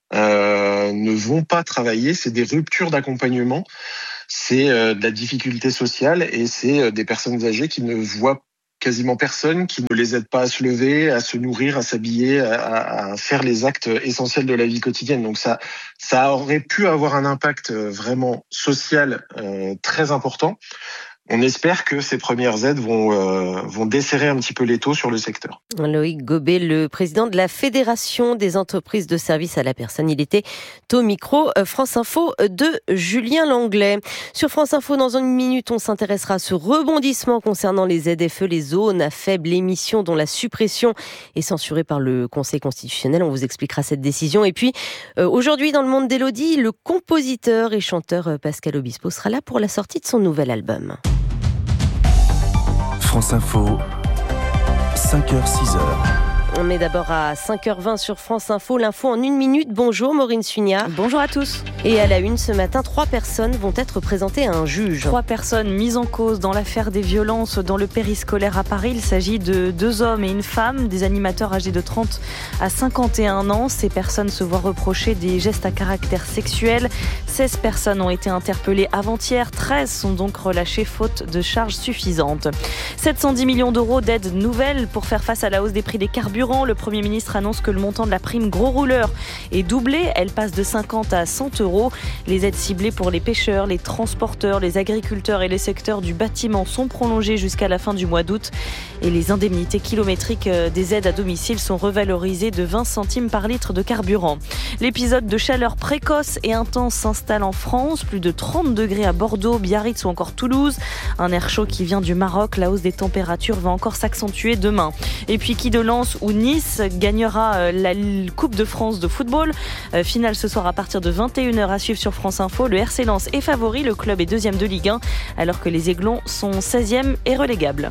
ne vont pas travailler. C'est des ruptures d'accompagnement, c'est de la difficulté sociale et c'est des personnes âgées qui ne voient quasiment personne, qui ne les aide pas à se lever, à se nourrir, à s'habiller, à faire les actes essentiels de la vie quotidienne. Donc ça aurait pu avoir un impact vraiment social très important. On espère que ces premières aides vont desserrer un petit peu l'étau sur le secteur. Loïc Gobet, le président de la Fédération des entreprises de services à la personne. Il était au micro France Info de Julien Langlais. Sur France Info, dans une minute, on s'intéressera à ce rebondissement concernant les ZFE, les zones à faible émission dont la suppression est censurée par le Conseil constitutionnel. On vous expliquera cette décision. Et puis, aujourd'hui, dans le monde d'Élodie, le compositeur et chanteur Pascal Obispo sera là pour la sortie de son nouvel album. France Info, 5h-6h. On met d'abord à 5h20 sur France Info, l'info en 1 minute. Bonjour Maureen Sugnard. Bonjour à tous. Et à la une ce matin, 3 personnes vont être présentées à un juge. 3 personnes mises en cause dans l'affaire des violences dans le périscolaire à Paris. Il s'agit de 2 hommes et une femme, des animateurs âgés de 30 à 51 ans. Ces personnes se voient reprocher des gestes à caractère sexuel. 16 personnes ont été interpellées avant-hier. 13 sont donc relâchées faute de charges suffisantes. 710 millions d'euros d'aides nouvelles pour faire face à la hausse des prix des carburants. Le Premier ministre annonce que le montant de la prime gros rouleur est doublé. Elle passe de 50 à 100 euros. Les aides ciblées pour les pêcheurs, les transporteurs, les agriculteurs et les secteurs du bâtiment sont prolongées jusqu'à la fin du mois d'août. Et les indemnités kilométriques des aides à domicile sont revalorisées de 20 centimes par litre de carburant. L'épisode de chaleur précoce et intense s'installe en France. Plus de 30 degrés à Bordeaux, Biarritz ou encore Toulouse. Un air chaud qui vient du Maroc. La hausse des températures va encore s'accentuer demain. Et puis qui de Lens ou Nice gagnera la Coupe de France de football. Finale ce soir à partir de 21h à suivre sur France Info. Le RC Lens est favori, le club est 2e de Ligue 1, alors que les Aiglons sont 16e et relégables.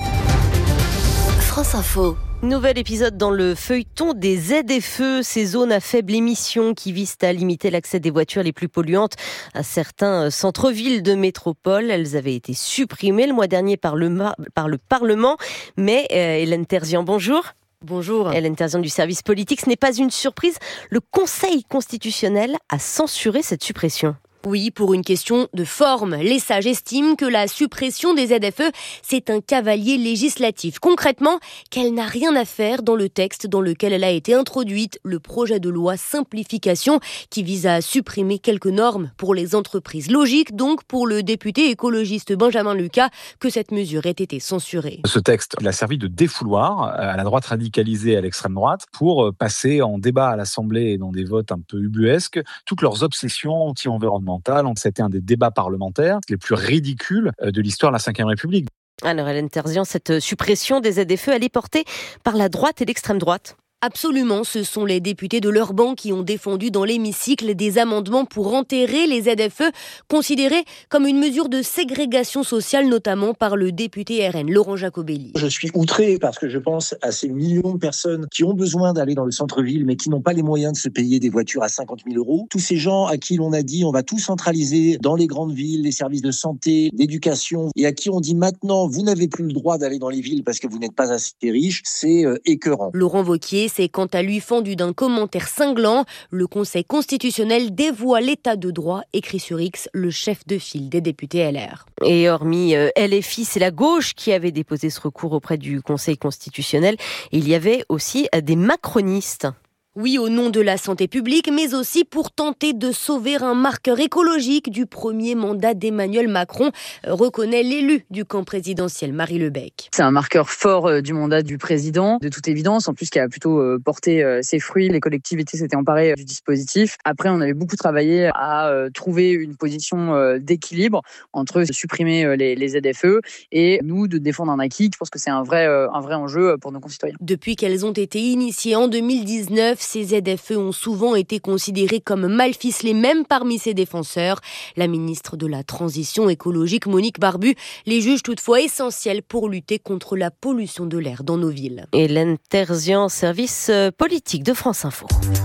France Info. Nouvel épisode dans le feuilleton des ZFE, ces zones à faible émission qui visent à limiter l'accès des voitures les plus polluantes à certains centres-villes de métropole. Elles avaient été supprimées le mois dernier par le Parlement. Mais Hélène Terzian, bonjour. Bonjour. Hélène Terzian du service politique, ce n'est pas une surprise. Le Conseil constitutionnel a censuré cette suppression. Oui, pour une question de forme. Les sages estiment que la suppression des ZFE, c'est un cavalier législatif. Concrètement, qu'elle n'a rien à faire dans le texte dans lequel elle a été introduite, le projet de loi simplification qui vise à supprimer quelques normes pour les entreprises. Logique donc pour le député écologiste Benjamin Lucas que cette mesure ait été censurée. Ce texte, il a servi de défouloir à la droite radicalisée et à l'extrême droite pour passer en débat à l'Assemblée et dans des votes un peu ubuesques toutes leurs obsessions anti-environnementales. C'était un des débats parlementaires les plus ridicules de l'histoire de la Ve République. Alors Hélène Terzian, cette suppression des ZFE, elle est portée par la droite et l'extrême droite. Absolument, ce sont les députés de leur banc qui ont défendu dans l'hémicycle des amendements pour enterrer les ZFE, considérés comme une mesure de ségrégation sociale, notamment par le député RN, Laurent Jacobelli. Je suis outré parce que je pense à ces millions de personnes qui ont besoin d'aller dans le centre-ville mais qui n'ont pas les moyens de se payer des voitures à 50 000 €. Tous ces gens à qui l'on a dit on va tout centraliser dans les grandes villes, les services de santé, d'éducation, et à qui on dit maintenant vous n'avez plus le droit d'aller dans les villes parce que vous n'êtes pas assez riches, c'est écœurant. Laurent Wauquiez s'est quant à lui fendu d'un commentaire cinglant. Le Conseil constitutionnel dévoie l'état de droit, écrit sur X le chef de file des députés LR. Et hormis LFI, c'est la gauche qui avait déposé ce recours auprès du Conseil constitutionnel. Il y avait aussi des macronistes. Oui, au nom de la santé publique, mais aussi pour tenter de sauver un marqueur écologique du premier mandat d'Emmanuel Macron, reconnaît l'élu du camp présidentiel, Marie Lebec. C'est un marqueur fort du mandat du président, de toute évidence, en plus qui a plutôt porté ses fruits. Les collectivités s'étaient emparées du dispositif. Après, on avait beaucoup travaillé à trouver une position d'équilibre entre supprimer les ZFE et nous de défendre un acquis. Je pense que c'est un vrai enjeu pour nos concitoyens. Depuis qu'elles ont été initiées en 2019, ces ZFE ont souvent été considérés comme mal ficelés, même parmi ses défenseurs. La ministre de la Transition écologique, Monique Barbu, les juge toutefois essentiels pour lutter contre la pollution de l'air dans nos villes. Hélène Terzian, service politique de France Info.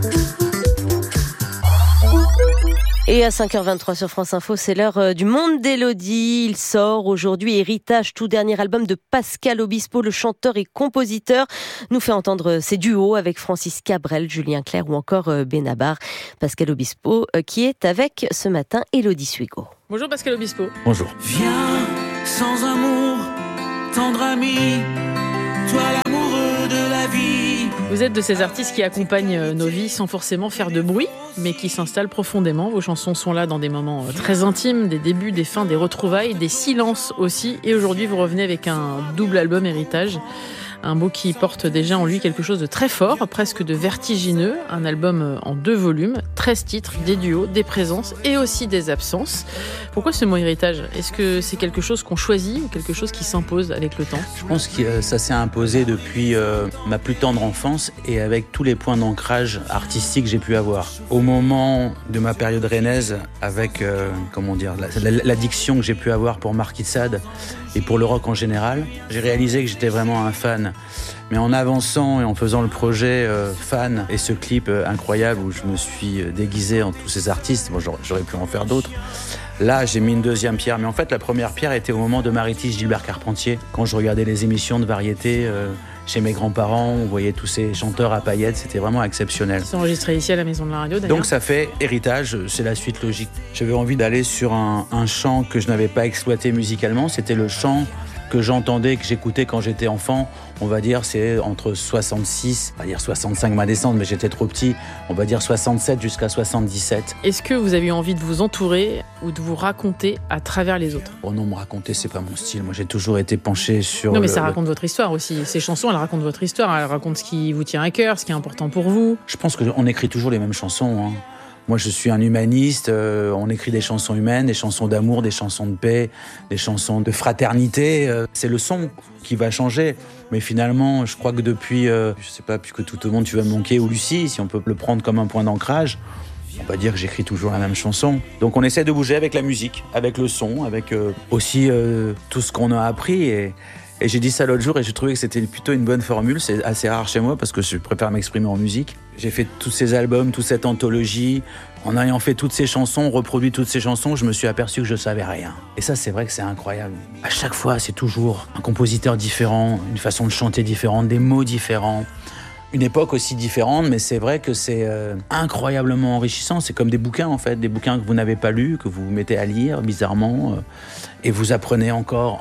Et à 5h23 sur France Info, c'est l'heure du Monde d'Élodie. Il sort aujourd'hui Héritage, tout dernier album de Pascal Obispo, le chanteur et compositeur, nous fait entendre ses duos avec Francis Cabrel, Julien Clerc ou encore Benabar. Pascal Obispo qui est avec ce matin Élodie Suigo. Bonjour Pascal Obispo. Bonjour. Viens sans amour, tendre ami, toi l'amoureux de la vie. Vous êtes de ces artistes qui accompagnent nos vies sans forcément faire de bruit, mais qui s'installent profondément. Vos chansons sont là dans des moments très intimes, des débuts, des fins, des retrouvailles, des silences aussi. Et aujourd'hui, vous revenez avec un double album Héritage. Un mot qui porte déjà en lui quelque chose de très fort, presque de vertigineux. Un album en 2 volumes, 13 titres, des duos, des présences et aussi des absences. Pourquoi ce mot héritage ? Est-ce que c'est quelque chose qu'on choisit ou quelque chose qui s'impose avec le temps ? Je pense que ça s'est imposé depuis ma plus tendre enfance et avec tous les points d'ancrage artistique que j'ai pu avoir. Au moment de ma période rennaise, avec l'addiction que j'ai pu avoir pour Marquis de Sade et pour le rock en général, j'ai réalisé que j'étais vraiment un fan. Mais en avançant et en faisant le projet fan et ce clip incroyable où je me suis déguisé en tous ces artistes, moi j'aurais pu en faire d'autres. Là, j'ai mis une deuxième pierre. Mais en fait, la première pierre était au moment de Maritis Gilbert Carpentier. Quand je regardais les émissions de variété chez mes grands-parents, on voyait tous ces chanteurs à paillettes. C'était vraiment exceptionnel. C'est enregistré ici à la Maison de la Radio, d'ailleurs. Donc ça fait Héritage, c'est la suite logique. J'avais envie d'aller sur un chant que je n'avais pas exploité musicalement. C'était le chant que j'entendais, que j'écoutais quand j'étais enfant. On va dire c'est entre 66, on va dire 65 ma descente, mais j'étais trop petit, on va dire 67 jusqu'à 77. Est-ce que vous avez eu envie de vous entourer ou de vous raconter à travers les autres ? Oh non, me raconter, c'est pas mon style. Moi, j'ai toujours été penché sur... Non, mais ça raconte votre histoire aussi. Ces chansons, elles racontent votre histoire. Elles racontent ce qui vous tient à cœur, ce qui est important pour vous. Je pense qu'on écrit toujours les mêmes chansons, hein. Moi, je suis un humaniste, on écrit des chansons humaines, des chansons d'amour, des chansons de paix, des chansons de fraternité. C'est le son qui va changer. Mais finalement, je crois que depuis, je sais pas, puisque tout au monde, tu vas me manquer, ou Lucie, si on peut le prendre comme un point d'ancrage, on va dire que j'écris toujours la même chanson. Donc on essaie de bouger avec la musique, avec le son, avec aussi tout ce qu'on a appris. Et j'ai dit ça l'autre jour et j'ai trouvé que c'était plutôt une bonne formule. C'est assez rare chez moi parce que je préfère m'exprimer en musique. J'ai fait tous ces albums, toute cette anthologie. En ayant fait toutes ces chansons, reproduit toutes ces chansons, je me suis aperçu que je savais rien. Et ça, c'est vrai que c'est incroyable. À chaque fois, c'est toujours un compositeur différent, une façon de chanter différente, des mots différents. Une époque aussi différente, mais c'est vrai que c'est incroyablement enrichissant. C'est comme des bouquins, en fait, des bouquins que vous n'avez pas lus, que vous vous mettez à lire, bizarrement, et vous apprenez encore.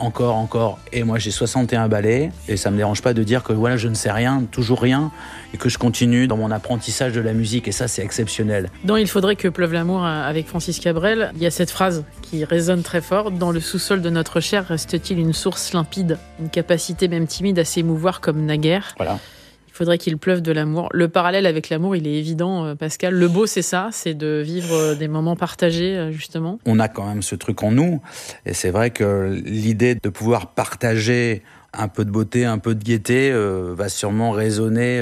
Et moi, j'ai 61 ballets, et ça me dérange pas de dire que voilà, je ne sais rien, toujours rien, et que je continue dans mon apprentissage de la musique, et ça, c'est exceptionnel. Dans Il faudrait que pleuve l'amour avec Francis Cabrel, il y a cette phrase qui résonne très fort. Dans le sous-sol de notre chair reste-t-il une source limpide, une capacité même timide à s'émouvoir comme naguère. Voilà. Il faudrait qu'il pleuve de l'amour. Le parallèle avec l'amour, il est évident, Pascal. Le beau, c'est ça, c'est de vivre des moments partagés, justement. On a quand même ce truc en nous. Et c'est vrai que l'idée de pouvoir partager un peu de beauté, un peu de gaieté va sûrement résonner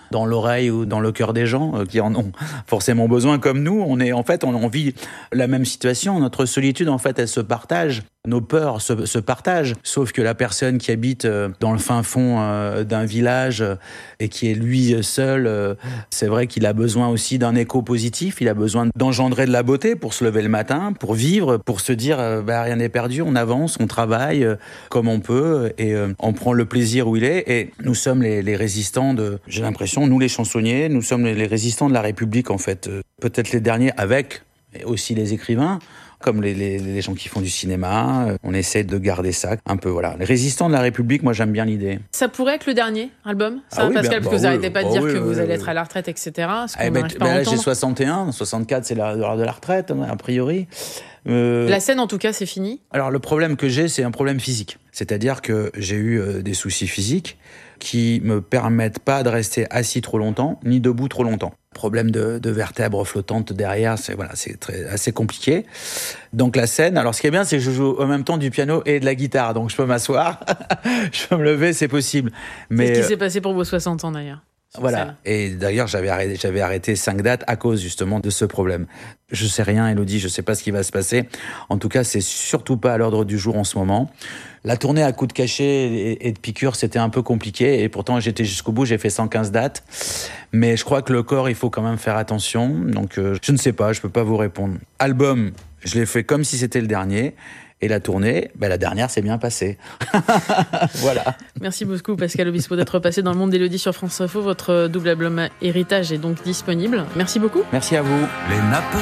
dans l'oreille ou dans le cœur des gens qui en ont forcément besoin comme nous. On vit la même situation. Notre solitude, en fait, elle se partage. Nos peurs se partagent, sauf que la personne qui habite dans le fin fond d'un village et qui est lui seul, c'est vrai qu'il a besoin aussi d'un écho positif, il a besoin d'engendrer de la beauté pour se lever le matin, pour vivre, pour se dire rien n'est perdu, on avance, on travaille comme on peut et on prend le plaisir où il est. Et nous sommes les résistants j'ai l'impression, nous les chansonniers, nous sommes les résistants de la République en fait. Peut-être les derniers avec aussi les écrivains, comme les gens qui font du cinéma, on essaie de garder ça un peu, voilà. Les résistants de la République, moi j'aime bien l'idée. Ça pourrait être le dernier album, ça, oui, Pascal, parce que vous n'arrêtez pas de dire que oui, vous allez être à la retraite, etc. Là j'ai 61, 64 c'est l'heure de la retraite, a priori. La scène en tout cas c'est fini. Alors le problème que j'ai, c'est un problème physique. C'est-à-dire que j'ai eu des soucis physiques qui me permettent pas de rester assis trop longtemps, ni debout trop longtemps. Problème de vertèbres flottantes derrière, c'est assez compliqué. Donc la scène, alors ce qui est bien, c'est que je joue en même temps du piano et de la guitare, donc je peux m'asseoir, je peux me lever, c'est possible. Mais c'est ce qui s'est passé pour vos 60 ans d'ailleurs. Voilà. Scène. Et d'ailleurs, j'avais arrêté 5 dates à cause justement de ce problème. Je sais rien, Élodie, je sais pas ce qui va se passer. En tout cas, c'est surtout pas à l'ordre du jour en ce moment. La tournée à coups de cachet et de piqûres, c'était un peu compliqué. Et pourtant, j'étais jusqu'au bout, j'ai fait 115 dates. Mais je crois que le corps, il faut quand même faire attention. Donc, je ne sais pas, je peux pas vous répondre. Album, je l'ai fait comme si c'était le dernier. Et la tournée, la dernière s'est bien passée. Voilà. Merci beaucoup Pascal Obispo d'être passé dans le monde d'Élodie sur France Info. Votre double album Héritage est donc disponible. Merci beaucoup. Merci à vous.